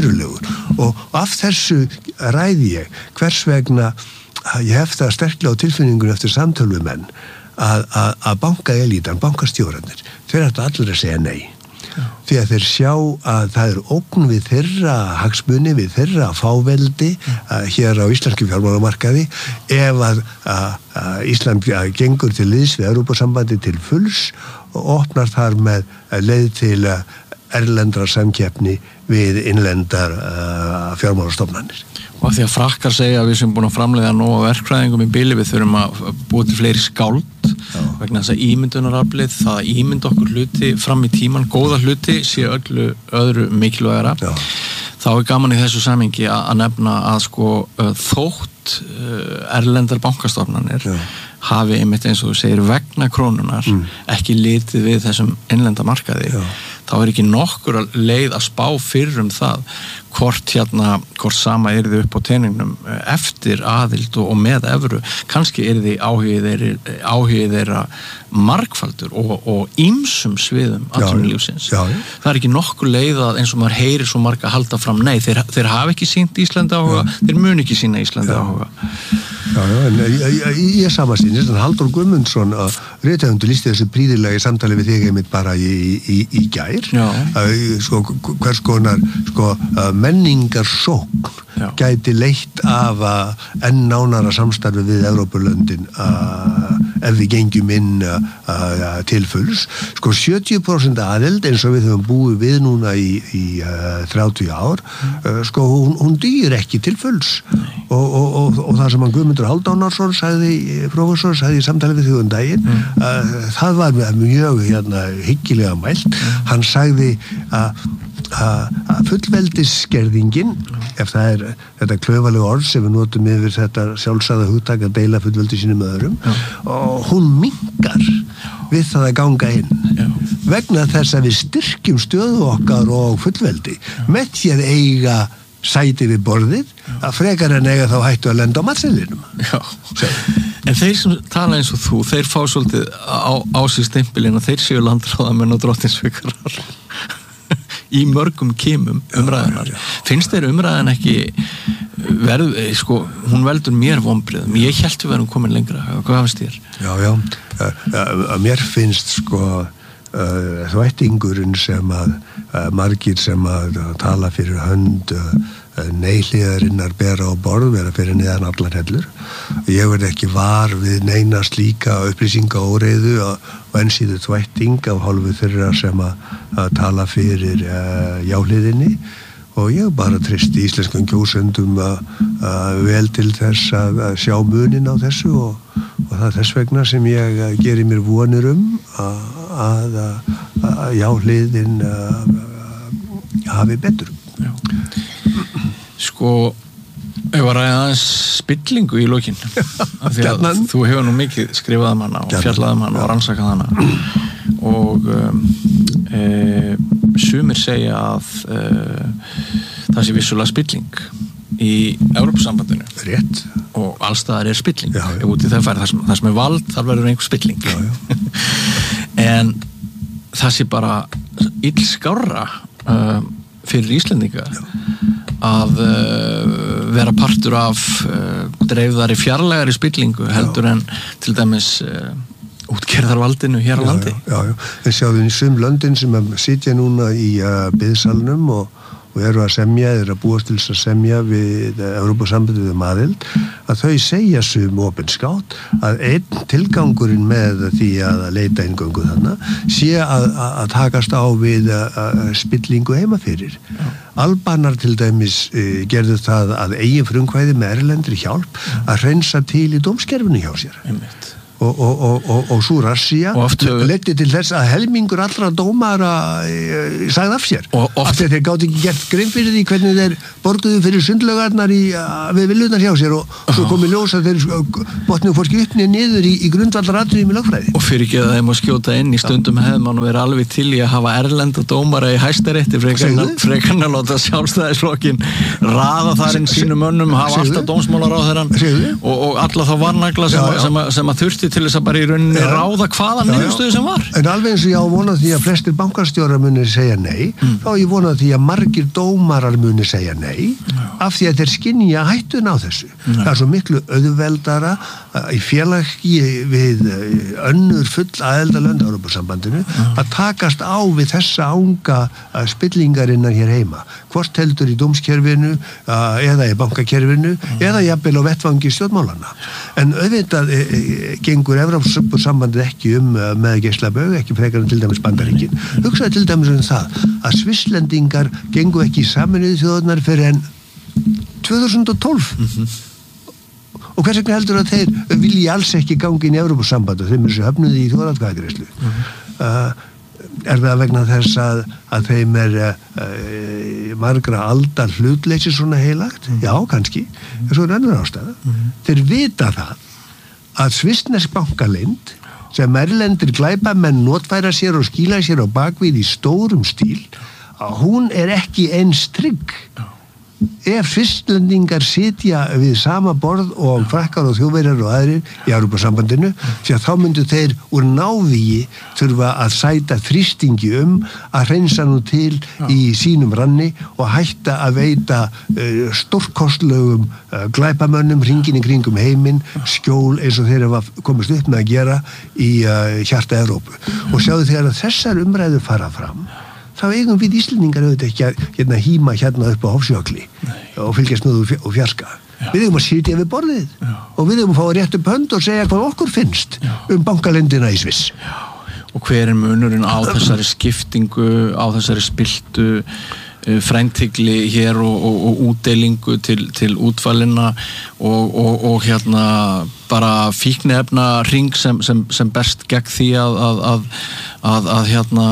og af þessu ræði ég hvers vegna ég hef það sterklega á tilfinningun eftir samtölu menn að, að, að bankaelítan, bankastjórarnir þeir ættu allir að segja nei Já. Því að þeir sjá að það er ógn við þeirra hagsmuni, við þeirra fáveldi uh, hér á íslenski fjármálamarkaði ef að, að, að Ísland gengur til liðs við Evrópusambandi til fulls og opnar þar með leið til uh, erlendra samkeppni við innlendar uh, fjármálastofnanir. Og að því að frakkar segja að við sem búin að framleiða nóg verkfræðingum í bili, við þurfum að búa til fleiri skáld Já. Vegna þess að ímyndunaraflið, það að ímynd okkur hluti fram í tíman, góða hluti sé öllu öðru mikilvægara. Já. Þá er gaman í þessu samhengi að nefna að sko þótt erlendar bankastofnanir Já. Hafi einmitt eins og þú segir vegna krónunar mm. ekki litið við þessum innlenda markaði Já. Þá er ekki nokkur leið að spá fyrir um það hvort hérna, hvort sama er þið upp á teiningnum eftir aðild og, og með evru, kannski er þið áhugið þeirra, áhugið þeirra margfaldur og, og ýmsum sviðum atvinnulífsins. Það er ekki nokkur leið að eins og maður heyrir svo marga halda fram, nei, þeir, þeir hafa ekki sýnt Íslandi áhuga, já. Þeir mun ekki sýna Íslandi já. Áhuga. Já, já, en ég er samasýnist, en Halldór Guðmundsson að rithöfundur lísti þessu príðilega í samtali við þig einmitt bara í, í, í gær, að, sko, hvers konar sko, menningar sókn gæti leitt af enn nánara samstarfi við Evrópulöndin ef við gengjum inn a, til fulls. Sko sjötíu prósent aðild eins og við höfum búið við núna í, í uh, þrjátíu ár, uh, sko hún, hún dýr ekki til fulls og, og, og, og það sem hann Guðmundur Halldónarsson sagði, prófessor, sagði í samtali við þjóðum daginn, mm. uh, það var mjög hérna, hyggilega mælt. Mm. Hann sagði að að fullveldisskerðingin ef það er þetta klaufalega orð sem við notum yfir þetta sjálfsagða hugtak að deila fullveldi sínum öðrum Já. Og hún minnkar við það að ganga inn Já. Vegna þess að við styrkjum stöðu okkar og fullveldi Já. Með því að eiga sæti við borðið Já. Að frekar en eiga þá hættu að lenda á matseðlinum En þeir sem tala eins og þú þeir fá svolítið á, á sig stempilinn að þeir séu landráðamenn og drottinsvikarar í mörgum kimum umræðunar. Já, já. Finnst þeir umræðan ekki verð, sko, hún veldur mér vonbrigðum. Ég hélt við erum komin lengra. Hvað finnst þér? Já, já. Að mér finnst sko uh, þvættingurinn sem að uh, margir sem að uh, tala fyrir hönd uh, neihliðarinnar bera á borð, vera fyrir neðan allar hellur. Ég verð ekki var við neina slíka upplýsinga óreiðu og ensíðu þvætting af hálfu þeirra sem að, að tala fyrir uh, jáhliðinni og ég bara tristi íslenskum kjósendum að, að vel til þess að, að sjá munin á þessu og, og það er þess vegna sem ég gerir mér vonir um að, að, að jáhliðin hafi betur. Já. Sko ég var að aðeins spillingu í lokin af því að þú hefur nú mikið skrifað um hana og fjallað um hana og rannsakað hana og um, e, sumir segja að e, það sé vissulega spilling í Evrópusambandinu rétt og allstaðar er spilling já, já. Út í það færi, það sem, það sem er vald þar verður einhver spilling já, já. En það sé bara illskárra uh, fyrir Íslendinga já. að uh, vera partur af uh, dreifðari fjarlægari spillingu heldur já. En til dæmis uh, útgerðarvaldinu hér á landi. Já, já, já. En sjáðu í sum löndin sem sitja núna í uh, biðsalnum og, og eru að semja, eru að búast til að semja við Evrópusambandið um aðild, að þau segja sum opinskátt að einn tilgangurinn með því að leita inngöngu þarna sé að, að, að takast á við að, að spillingu heima fyrir. Já. Albanar til dæmis uh, gerðu það að eigin frumkvæði með erlendri hjálp að hreinsa til í dómskerfinu hjá sér. Einmitt. Og, og, og, og, og svo rassía leiddi til þess að helmingur allra dómara e, sagði af sér af því að þeir gátt ekki gert grein fyrir því hvernig þeir borguðu fyrir sundlögarnar í, við villunar hjá sér og, og svo komið ljós að þeir botnum fórski uppnið niður í, í grundvallaratriðum í lögfræði. Og fyrir ekki að þeim að skjóta inn í stundum hefði mann verið alveg til í að hafa erlenda dómara í Hæstarétti frekarna að láta Sjálfstæðisflokkin raða þar inn sínum mönnum, hafa alltaf dómsmálaráðherrann og, og alla þá varnagla sem, sem, sem að þurfti til þess að bara í rauninni ja. Ráða hvaða niðurstöðu sem var. En alveg eins og ég á vonað því að flestir bankastjórar muni segja nei, mm. þá ég vonað því að margir dómarar muni segja nei, ja. Af því að þeir skynja hættun á þessu. Ja. Það er svo miklu auðveldara uh, í félagi við uh, önnur full aðeldarlönd Evrópusambandinu ja. Að takast á við þessa ánga uh, spillingarinnar hér heima. Hvort heldur í dómskerfinu uh, eða í bankakerfinu ja. Eða jafnvel á vettvangi stjórnmálanna. En auðvitað uh, gengur Evrópusambandið ekki um uh, með geislabaug, ekki frekar en til dæmis Bandaríkin. Hugsaði til dæmis um það að Svisslendingar gengu ekki í Sameinuðu þjóðirnar fyrir en tvö þúsund og tólf. Mm-hmm. Og hvers vegna heldur að þeir vilji alls ekki gangi inn í Evrópusambandið, þeim er þessu höfnuði í þjóðaratkvæðagreiðslu. Mm-hmm. Uh, er það vegna þess að, að þeim er uh, margra aldar hlutleysi svona heilagt? Mm-hmm. Já, kannski. Mm-hmm. En svo er önnur ástæða. Mm-hmm. Þeir vita það að svissnesk bankalind sem erlendir glæpamenn notfæra sér og skýla sér á bakvið í stórum stíl, að hún er ekki eins trygg. Ef svisslendingar sitja við sama borð og frakkar og þjóðverjar og aðrir í Evrópusambandinu, því að þá myndu þeir úr návíi þurfa að sæta þrýstingi um að hreinsa nú til í sínum ranni og hætta að veita uh, stórkostlegum uh, glæpamönnum hringinn í kringum heiminn skjól eins og þeir hafa komist upp með að gera í uh, hjarta Evrópu. Og sjáðu þegar að þessar umræður fara fram, þá eigum við Íslendingar auðvitað ekki að hérna, híma hérna upp á Hofsjökli og fylgjast með og fjarska. Já. Við eigum að sitja við borðið. Já. Og við eigum að fá að rétt upp hönd og segja hvað okkur finnst. Já. Um bankalendina í Sviss. Já. Og hver er munurinn á þessari skiptingu, á þessari spiltu fræntigli hér og, og, og útdeilingu til, til útvalina og, og, og hérna bara fíkniefna hring sem, sem, sem best gegn því að, að, að, að, að hérna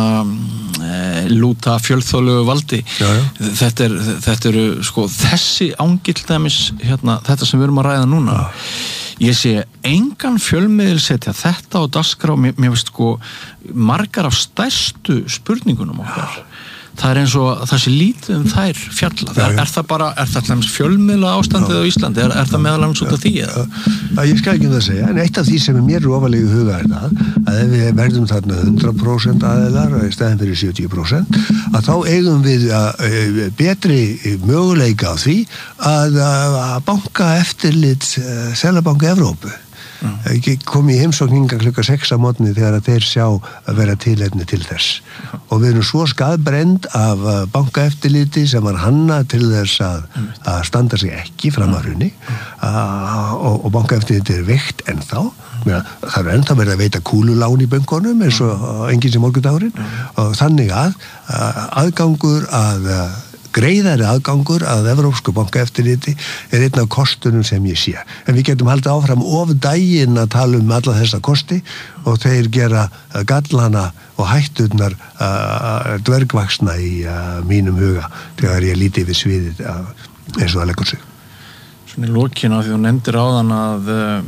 e, lúta fjölþjóðlegu valdi. Já, já. Þetta er, þetta eru sko þessi ángill dæmis hérna, þetta sem við erum að ræða núna. Já. Ég sé engan fjölmiðil setja þetta á dagskrá, mér, mér veist sko margar af stærstu spurningunum okkar. Það er eins og það sé lítið um þær fjalla. Já, er, er það bara, er það alltaf fjölmiðla ástandið já. Á Íslandi? Er, er það meðal annars út af því? Já, já, ég skal ekki um það segja, en eitt af því sem er mér ofalega í huga er það, að ef við verðum þarna hundrað prósent aðilar í stæðin fyrir sjötíu prósent, að þá eigum við að, betri möguleika á því að, að banka eftirlit Seðlabanka Evrópu. Ég kom í heimsókninga klukka sex á mótni þegar að þeir sjá að vera tilefni til þess og við erum svo skaðbrend af bankaeftirliti sem var hanna til þess að, að standa sig ekki fram að hrunni og, og bankaeftirliti er veikt ennþá. Það er ennþá verið að veita kúlulán í bönkunum eins og enginn sem morgundagurinn og þannig að aðgangur að greiðari aðgangur að evrópsku bankaeftirliti er einn af kostunum sem ég sé. En við getum haldið áfram of daginn að tala um alla þessa kosti og þeir gera gallana og hætturnar uh, dvergvaxna í uh, mínum huga þegar ég líti við sviðið uh, eins og það leggur sig. Svona í lokinu því þú nefndir áðan að uh,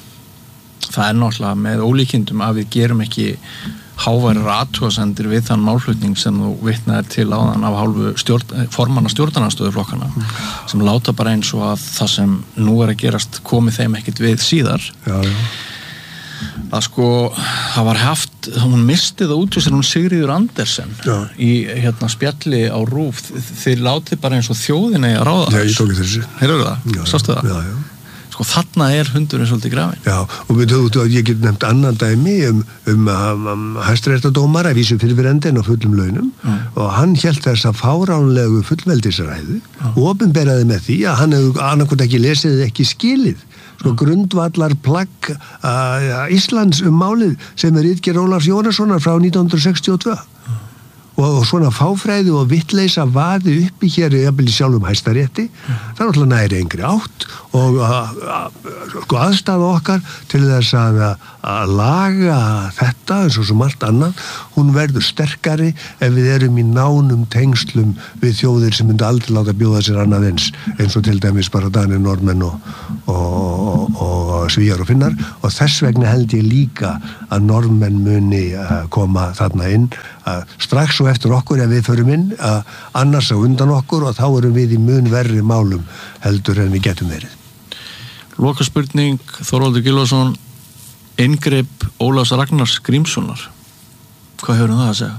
það er náttúrulega með ólíkindum að við gerum ekki háværar athugasemdir við þann málflutning sem þú vitnaðir til áðan af hálfu stjórn, formanna stjórnarandstöðuflokkana mm. sem láta bara eins og að það sem nú er að gerast komi þeim ekkert við síðar. Já, já. að sko það var haft, hún misti það út hún Sigríður Andersen já. Í hérna spjalli á RÚV þeir látið bara eins og þjóðina að ráða já, ég tók þessu heyrðu það, sástu það? Já, já sko þarna er hundurinn svolítið grafin já, og við þú, ég get nefnt annan dæmi um, um, um, um hæstaréttardómara að vísu fyrirverandi á fullum launum mm. og hann hélt þess að fáránlegu fullveldisræðu mm. og opinberaði með því að hann hefur annarkvæmt ekki lesið ekki skilið sko mm. grundvallar plagg uh, Íslands um málið sem er ritgerð Ólafs Jónassonar frá nítján hundruð sextíu og tvö mm. og, og svona fáfræði og vitleysa vaði uppi hér í sjálfum hæstarétti mm. það er alltaf næri engri átt og sko aðstæða okkar til þess að, að laga þetta eins og svo margt annað hún verður sterkari ef við erum í nánum tengslum við þjóðir sem myndi aldrei láta bjóða sér annað eins eins og til dæmis bara Danir, Norðmenn og, og, og, og Svíar og Finnar og þess vegna held ég líka að Norðmenn muni koma þarna inn strax og eftir okkur ef við förum inn annars á undan okkur og þá erum við í mun verri málum heldur en við getum verið Loka spurning, Þorvaldur Gylfason inngrip Ólafs Ragnars Grímssonar hvað hefur það að segja?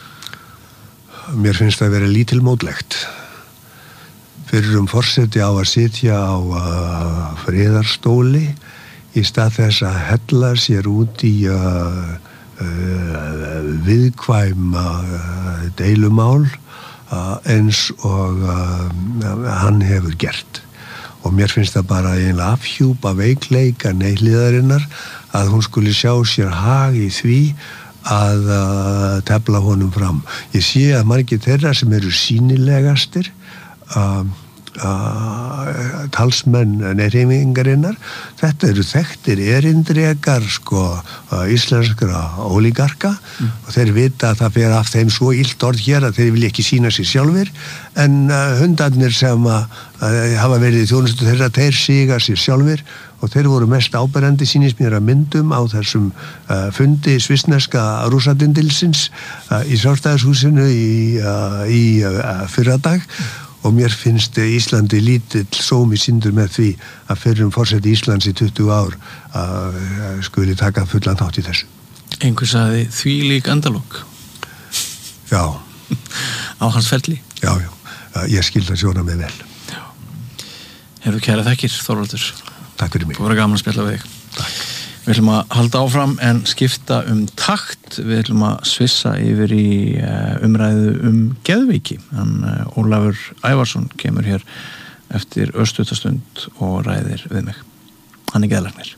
Mér finnst það að vera lítilmótlegt fyrir um forseti á að sitja á uh, friðarstóli í stað þess að hella sér út í uh, uh, viðkvæm uh, deilumál uh, eins og uh, hann hefur gert og mér finnst það bara eiginlega afhjúpa veikleika neiliðarinnar að hún skuli sjá sér hag í því að uh, tefla honum fram. Ég sé að margir þeirra sem eru sýnilegastir uh, uh, talsmenn neyreyfingarinnar þetta eru þekktir erindrekar sko uh, íslenskra ólígarka mm. og þeir vita að það fer af þeim svo illt orð hér að þeir vilja ekki sýna sér sjálfur en uh, hundarnir sem að uh, hafa verið í þjónustu þeirra þeir siga sér sjálfur og þeir voru mest áberandi sýnist mér að myndum á þessum uh, fundi svissneska rússadindilsins uh, í Sjálfstæðishúsinu í, uh, í uh, fyrradag og mér finnst Íslandi lítill sómi síndur með því að fyrrum forseti Íslands í tuttugu ár uh, skuli taka fullan þátt í þessu. Einhver sagði því lík endalók. Já. Á hans ferli. Já, já. Uh, ég skildi að sjóna mig vel. Já. Hefur kæra þekkir, Þorvaldur. Takk fyrir mig. Það var gaman að spjalla við þig. Takk. Við ætlum að halda áfram en skipta um takt. Við ætlum að svissa yfir í umræðu um geðveiki. En Ólafur Ævarsson kemur hér eftir örstuttastund og ræðir við mig. Hann er geðlæknir.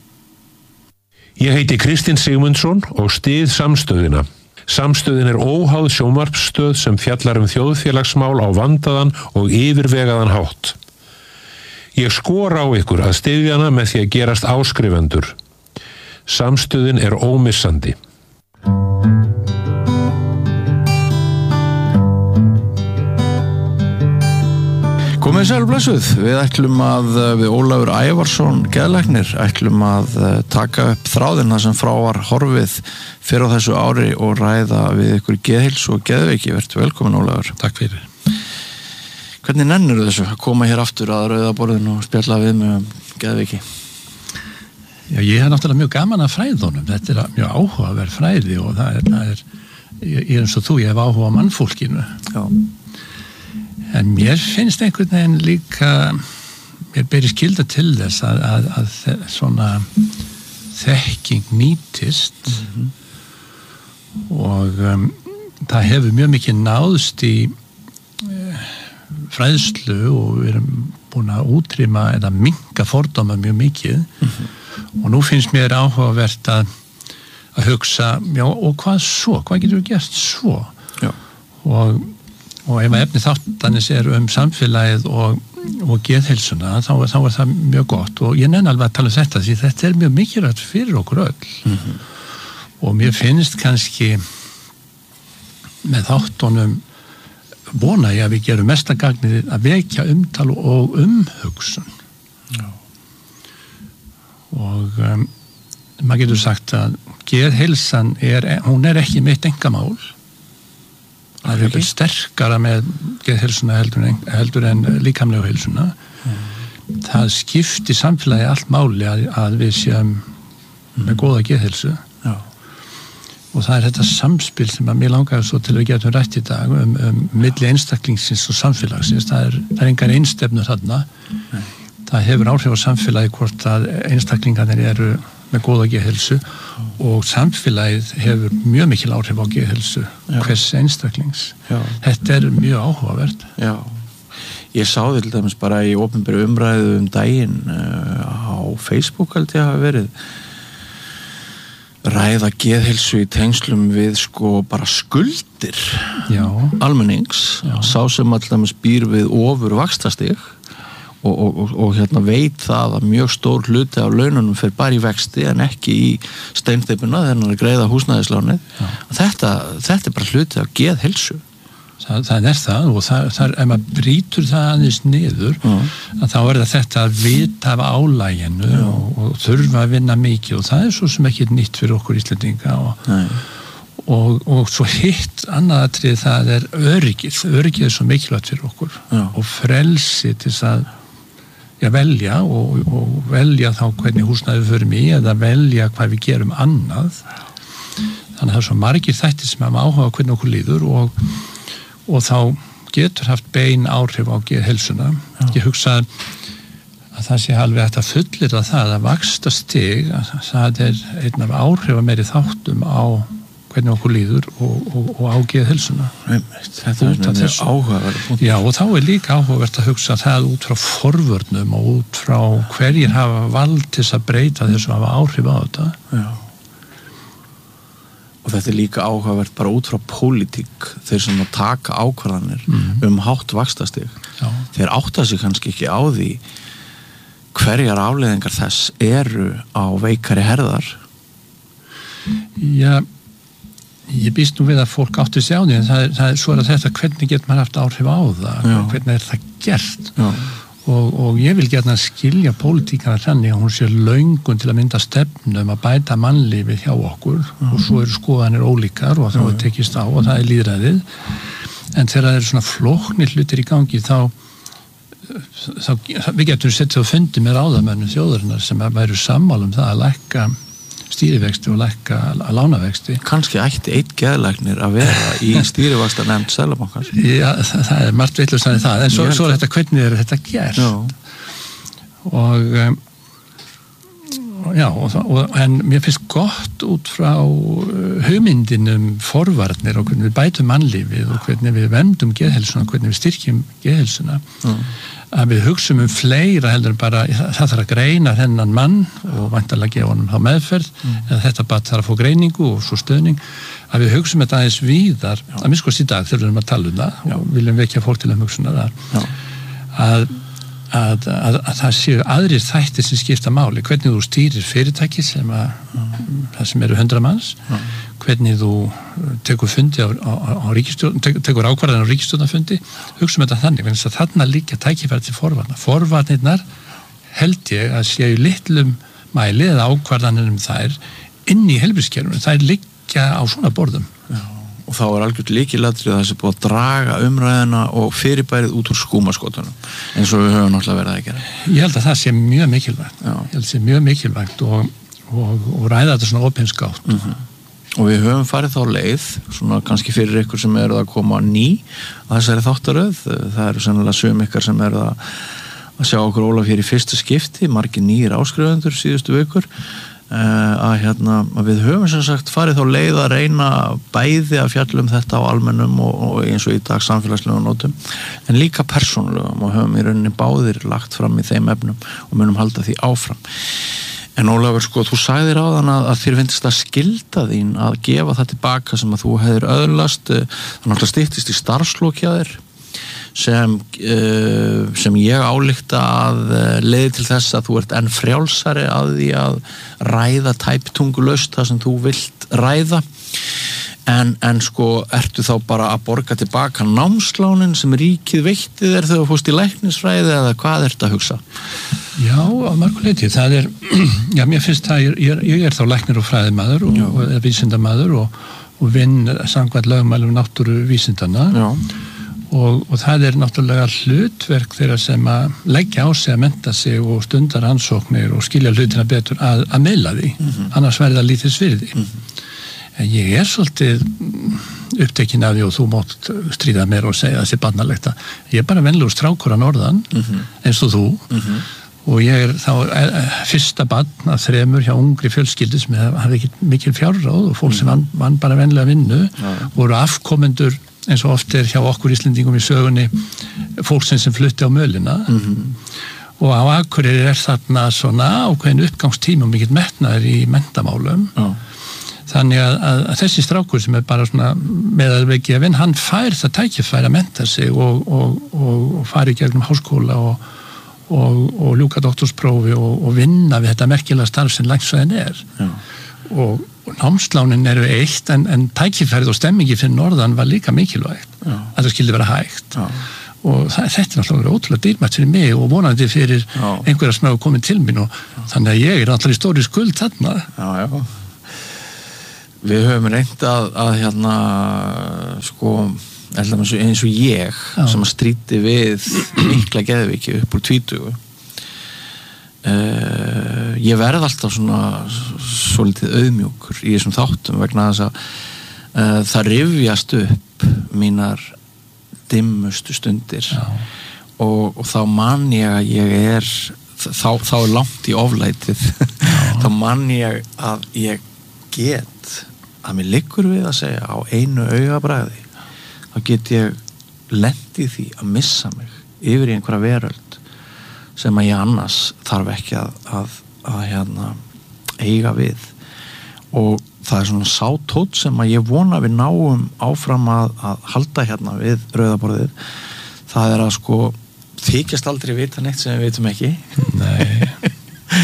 Ég heiti Kristinn Sigmundsson og styð Samstöðina. Samstöðin er óháð sjónvarpsstöð sem fjallar um þjóðfélagsmál á vandaðan og yfirvegaðan hátt. Ég skora á ykkur að styðja hana með því að gerast áskrifendur. Samstöðin er ómissandi. Komið sæl blessuð. Við ætlum að við Ólafur Ævarsson geðlæknir ætlum að taka upp þráðina sem frá var horfið fyrir á þessu ári og ræða við ykkur geðheilsu og geðveiki. Vertu velkomin Ólafur. Takk fyrir. Hvernig nennir þessu að koma hér aftur að rauðaborðinu og spjalla við með um geðveiki? Já, ég er náttúrulega mjög gaman að fræðunum. Þetta er mjög áhugaverð fræði og það er, það er ég er eins og þú, ég hef áhuga á mannfólkinu. Já. En mér finnst einhvern veginn líka, mér beri skylda til þess að, að, að svona þekking nýtist mm-hmm. og um, það hefur mjög mikið náðst í uh, fræðslu og við erum búin að útrýma eða minnka fordóma mjög mikið mm-hmm. og nú finnst mér áhugavert að, að hugsa, já og hvað svo, hvað getur við gert svo já. og og ef efni þáttanis er um samfélagið og, og geðheilsuna þá, þá er það mjög gott og ég nenni alveg að tala um þetta því þetta er mjög mikilvægt fyrir okkur öll mm-hmm. og mér finnst kannski með þáttunum vona ég að við gerum mesta gagnið að vekja umtal og umhugsun Já. og um, maður getur sagt að geðheilsan er, hún er ekki mitt engamál það er ekki sterkara með geðheilsuna heldur en, heldur en líkamlegu heilsuna mm. það skiptir samfélagi allt máli að, að við séum með góða geðheilsu. Já. Og það er þetta samspil sem að mér langar svo til að við getum rætt í dag um, um milli einstaklingsins og samfélagsins. Það er, það er engar einstefnur þarna. Nei. Það hefur áhrif á samfélagi hvort að einstaklingarnir eru með góða geðheilsu og samfélagið hefur mjög mikil áhrif á geðheilsu hvers einstaklings. Já. Þetta er mjög áhugavert. Já. Ég sá því til dæmis bara í opinberu umræðu um daginn uh, á Facebook held ég hafa verið ræða geðheilsu í tengslum við sko bara skuldir Já. Almennings. Já. Sá sem alltaf býr við ofur vaxtastig Og, og, og hérna veit það að mjög stór hluti af laununum fer bara í vexti en ekki í steinsteypuna þegar hann er að greiða húsnæðislánið. Þetta, þetta er bara hluti af geðheilsu. Það, það er það og það, það, ef maður brýtur það aðeins niður mm. að þá er það þetta að vita af álæginu og, og þurfa að vinna mikið og það er svo sem ekki nýtt fyrir okkur Íslendinga og, og, og svo hitt annað atrið það er öryggið. Öryggið er svo mikilvægt fyrir okkur Já. Og frelsi til þess að Já, velja og, og velja þá hvernig húsnæði við förum í eða velja hvað við gerum annað. Þannig að það er svo margir þættir sem hafa áhuga á hvernig okkur líður og, og þá getur haft bein áhrif á geðheilsuna. Ég hugsa að það sé alveg hægt að fullyrða það að vaxtastig, það er einn af áhrifameiri þáttum á hvernig okkur líður og, og, og á geðheilsuna. Þetta er mjög áhugaverð. Já, og þá er líka áhugavert að hugsa það út frá forvörnum og út frá hverjir hafa vald til að breyta þessu hafa áhrif á þetta. Já. Og þetta er líka áhugavert bara út frá pólitík, þeir sem að taka ákvarðanir mm. um hátt vaxtastig. Já. Þeir átta sig kannski ekki á því hverjar afleiðingar þess eru á veikari herðar. Já, ég býst nú við að fólk áttu sig á því en það er, það er svo að þetta hvernig getur maður haft áhrif á það Já. Hvernig er það gert og, og ég vil geta skilja pólitíkana þannig að hún sé löngun til að mynda stefnu um að bæta mannlífi hjá okkur Já. Og svo eru skoðanir ólíkar og þá er tekist á og það er lýðræðið en þegar það eru svona flóknir hlutir í gangi þá, þá við getum sett og fundið með ráðamönnum þjóðarinnar sem væru sammála um það að lækka stýrivexti og lækka lánavexti. Kannski ætti einn geðlæknir að vera í stýrivaxta nefnd Seðlabankans. Já, það, það er margt vitlaust þannig það, en svo, svo er þetta hvernig er þetta gert. Já. Og um, já, og, og, en mér finnst gott út frá hugmyndinum forvarnir og hvernig við bætum mannlífið og hvernig við vendum geðheilsuna, hvernig við styrkjum geðheilsuna. Já. Að við hugsum um fleira heldur en bara það þarf að greina þennan mann og væntanlega gefa honum þá meðferð mm. eða þetta bara þarf að fá greiningu og svo stöðning að við hugsum þetta aðeins víðar Já. Að minnst í dag þegar við erum að tala um það Já. Og viljum vekja fólk til að hugsa það að, að, að, að það séu aðrir þættir sem skipta máli hvernig þú stýrir fyrirtæki sem að mm. það sem eru hundra manns Já. Hvernig þú tekur fundi á, á, á ríkisstjórn, tekur ákvarðan á ríkisstjórnafundi, hugsa um þetta þannig, þannig að þarna líka tækifæri til forvarna. Forvarnirnar held ég að séu litlum mæli eða ákvarðanir um þær inn í heilbrigðiskerfinu, þær liggja á svona borðum. Já, og þá er algjört lykilatriði að þessi búið að draga umræðina og fyrirbærið út úr skúmaskotunum, eins og við höfum náttúrulega verið að gera. Ég held að það sé mjög mikilvægt, Já. Ég held að það sé mjög mikilvægt og, og, og ræða þetta svona opinskátt. Mm-hmm. Og við höfum farið þá leið, svona kannski fyrir ykkur sem eru að koma ný að þessari þáttaröð, það eru sennilega sum ykkar sem eru að, að sjá okkur Ólaf hér í fyrsta skipti, margir nýjir áskrifendur síðustu vikur, að, hérna, að við höfum sem sagt farið þá leið að reyna bæði að fjalla um þetta á almennum og, og eins og í dag samfélagslegum nótum, en líka persónulegum og höfum í rauninni báðir lagt fram í þeim efnum og munum halda því áfram. En Ólafur, sko, þú sagðir á þann að, að þér finnst að skylda þín að gefa það tilbaka sem að þú hefðir öðlast, þannig að styttist í starfslokjaðir sem, uh, sem ég álíkta að leiði til þess að þú ert enn frjálsari að því að ræða tæptungulaust það sem þú vilt ræða. En, en sko, ertu þá bara að borga tilbaka námslánin sem ríkið veitti þér þegar þú fórst í læknisfræði eða hvað ertu að hugsa? Já, á mörguleiti, það er, já, mér finnst það, ég er, ég er þá læknir og fræðimaður og, og vísindamaður og, og vinn samkvæmt lögmælum náttúru vísindana Já. og, og það er náttúrulega hlutverk þeirra sem að leggja á sig að mennta sig og stundar ansóknir og skilja hlutina betur að, að meila því, mm-hmm. annars verði það lítið svirði. Mm-hmm. En ég er svolítið upptekinn af því og þú mátt stríða mér og segja þessi barnalegt að ég er bara venlegur strákur að norðan, mm-hmm. eins og þú, mm-hmm. og ég er þá er, fyrsta barn að þremur hjá ungri fjölskyldu sem hafði ekki mikil fjárráð og fólk sem vann, vann bara venlega vinnu, mm-hmm. voru afkomendur eins og oft er hjá okkur Íslendingum í sögunni fólksins sem flutti á mölina, mm-hmm. og á Akureyri er þarna svona ákveðin uppgangstími og mikill metnaður í menntamálum, mm. þannig að, að, að þessi strákur sem er bara svona meðalveggjafinn, hann fær það tækifæri að mennta sig og, og, og, og fari gegnum háskóla og, og, og ljúka doktorsprófi og, og vinna við þetta merkilega starf sem langt svo enn er. Mm. Og og námslánin eru eitt en, en tækifærið og stemmingi fyrir norðan var líka mikilvægt, já. Að það skildi vera hægt, já. Og það, þetta er náttúrulega ótrúlega dýrmætt fyrir mig og vonandi fyrir já. Einhverja sem hefur komið til mín og já. Þannig að ég er náttúrulega í stóri skuld þarna. Já, já. Við höfum reynt að, að hérna sko, eins og ég já. Sem að stríti við mikla geðveiki upp úr tvítugu. Uh, ég verð alltaf svona svolítið auðmjúkur í þessum þáttum vegna þess að uh, það rifjast upp mínar dimmustu stundir og, og þá man ég að ég er þá, þá er langt í oflætið þá man ég að ég get að mér liggur við að segja á einu augabragði þá get ég lent í því að missa mig yfir í einhverja veröld sem að ég annars þarf ekki að, að, að hérna, eiga við og það er svona sátótt sem að ég vona við náum áfram að, að halda hérna við rauðaborðið það er að sko þykjast aldrei vita neitt sem við vitum ekki Nei.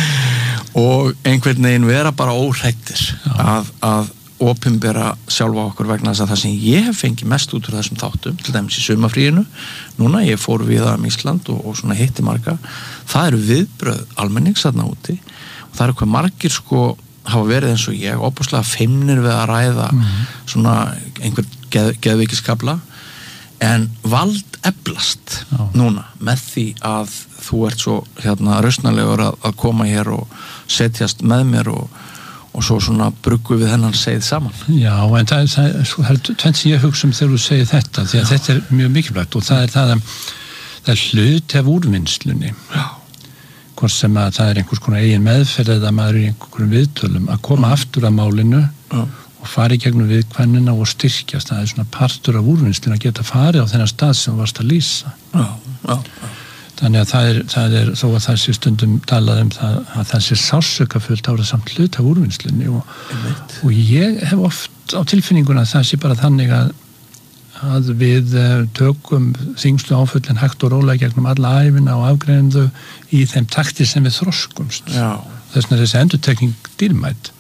og einhvern veginn vera bara óhrættir að, að opinbera sjálfa okkur vegna þess að það sem ég hef fengið mest út úr þessum þáttum, til dæmis í sumafríinu núna, ég fór við um Ísland og, og svona hitti marga, það eru viðbröð almennings þarna úti og það eru hvað margir sko hafa verið eins og ég, opaslega feimnir við að ræða mm-hmm. svona einhver geð, geðveikiskafla en vald eflast Já. Núna með því að þú ert svo hérna rausnalegur að, að koma hér og setjast með mér og og svo svona bruggu við hennan segið saman. Já, en það, það, það er tvennt sem ég hugsa um þegar þú segir þetta, því að Já. Þetta er mjög mikilvægt og það er það að það er hluti af úrvinnslunni. Já. Hvort sem að það er einhvers konar eigin meðferð eða maður í einhverjum viðtölum að koma Já. Aftur af málinu Já. Og fara í gegnum viðkvæmnina og styrkjast. Það er svona partur af úrvinnslunni að geta farið á þennan stað sem varst að lýsa. Já, já, já. Þannig að það er, það er þó að það sé stundum talað um það, að það sé sársaukafullt ára samt hlut af úrvinnslunni og, og ég hef oft á tilfinninguna að það sé bara þannig að, að við tökum þingstu áföllin hægt og rólega gegnum alla æfina og afgreinum þau í þeim takti sem við þroskumst. Þess vegna er þessi endurtekning dýrmætt.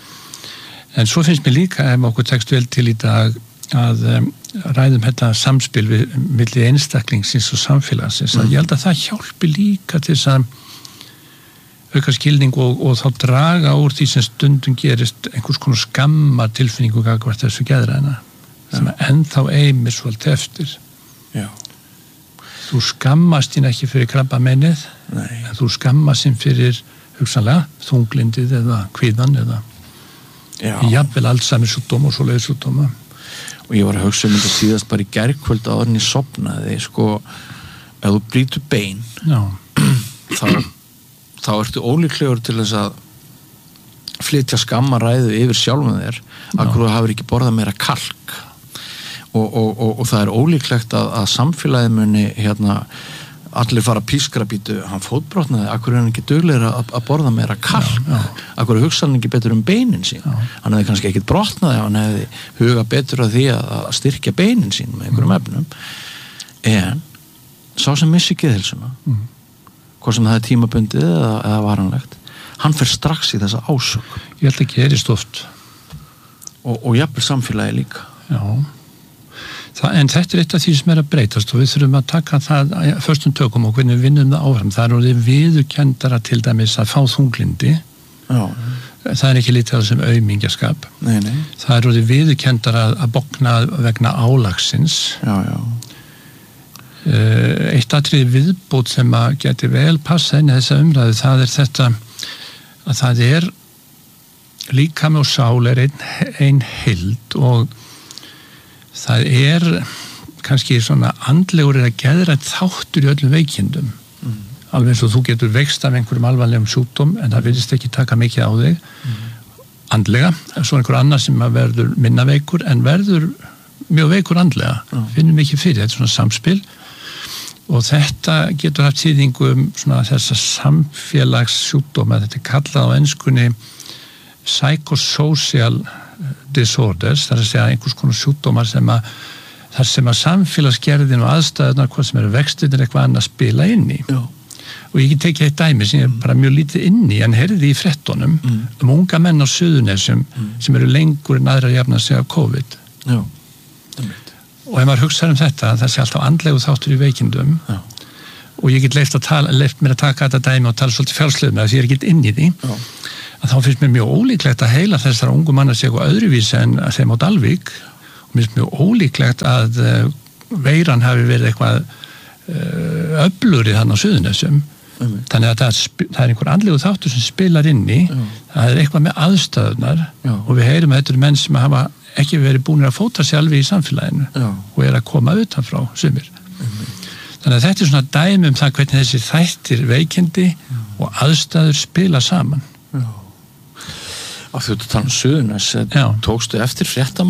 En svo finnst mér líka ef okkur tekst vel til í dag að um, ræðum þetta samspil við milli einstaklingsins og samfélagsins mm. að ég held að það hjálpi líka til þess að auka skilning og, og þá draga úr því sem stundum gerist einhvers konar skamma tilfinningu gagvart þessu geðræna sem ja. Ennþá eimir svolítið eftir Já. Þú skammast þín ekki fyrir krabbameinið en þú skammast þín fyrir hugsanlega þunglindið eða kvíðan eða jafnvel Alzheimer sjúkdóma og svoleiðis sjúkdóma og ég var að hugsa um þetta síðast bara í gærkvöld áður en ég sofnaði sko, ef þú brýtur bein þá, þá ertu ólíklegur til þess að flytja skammaræðu yfir sjálfum þér að þú hafur ekki borðað meira kalk og, og, og, og það er ólíklegt að, að samfélagið muni hérna allir fara pískrabítu, hann fótbrotnaði akkur er hann ekki duglegir að, að borða meira kalk já, já. Akkur hugsa hann ekki betur um beinin sín já. Hann hefði kannski ekkit brotnaði hann hefði huga betur að því að, að styrkja beinin sín með einhverjum mm. efnum en sá sem missi geðheilsuna mm. hvort sem það er tímabundið eða, eða varanlegt hann fer strax í þessa ásök ég held ekki erist oft og, og jafnvel samfélagi líka já Það, en þetta er eitt af því sem er að breytast og við þurfum að taka það fyrstum tökum og hvernig við vinnum það áfram. Það er orðið viðurkenndara til dæmis að fá þunglindi. Já. Það er ekki lítið sem aumingjaskap. Nei, nei. Það er orðið viðurkenndara að bogna vegna álagsins. Já, já. Eitt atriði viðbót sem að geti vel passa inn í þessa umræðu, það er þetta að það er líkami og sál er ein, ein heild og það er kannski svona andlegur er að geðra þáttur í öllum veikindum. Mm. Alveg eins og þú getur veikst af einhverjum alvarlegum sjúkdóm en það virðist ekki taka mikið á þig mm. andlega, svo einhver annar sem verður minna veikur en verður mjög veikur andlega, mm. finnum ekki fyrir, þetta er svona samspil og þetta getur haft þýðingu um svona þessa samfélagssjúkdóma, þetta er kallað á enskunni psychosocial disorders, það er að segja einhvers konar sjúkdómar sem að þar sem að samfélagsgerðin og aðstæðunar, hvað sem eru vextir er eitthvað annað spila inn í. Já. Og ég get tekið eitt dæmi sem ég er bara mjög lítið inn í, en heyrði í fréttunum mm. um unga menn á Suðurnesjum mm. sem eru lengur en aðra jafna sig af COVID. Já. Og ef maður hugsaður um þetta, það sé alltaf andlegu þáttur í veikindum Já. Og ég get leift, að tala, leift mér að taka þetta dæmi og tala svolítið fjálslega með þess að ég er ekki inn í því Já. Að þá finnst mér mjög ólíklegt að heila þessara ungu manna sé eitthvað öðruvísi en að þeim á Dalvík og mér finnst mjög ólíklegt að uh, veiran hafi verið eitthvað uh, öflurið hann á Suðurnesjum mm. þannig að það, það er einhver andlegu þáttur sem spilar inn í Já. Það er eitthvað með aðstæðunar Já. Og við heyrum að þetta eru menn sem hafa ekki verið búin að fóta sig alveg í samfélaginu Já. Og er að koma utanfrá sumir. Mm. Þannig að þetta er svona dæmi um það hvernig þessi þættir veikindi Já. Og aðstæður spila saman. Já. Á því að þú tala um Suðurnes, tókstu eftir fréttam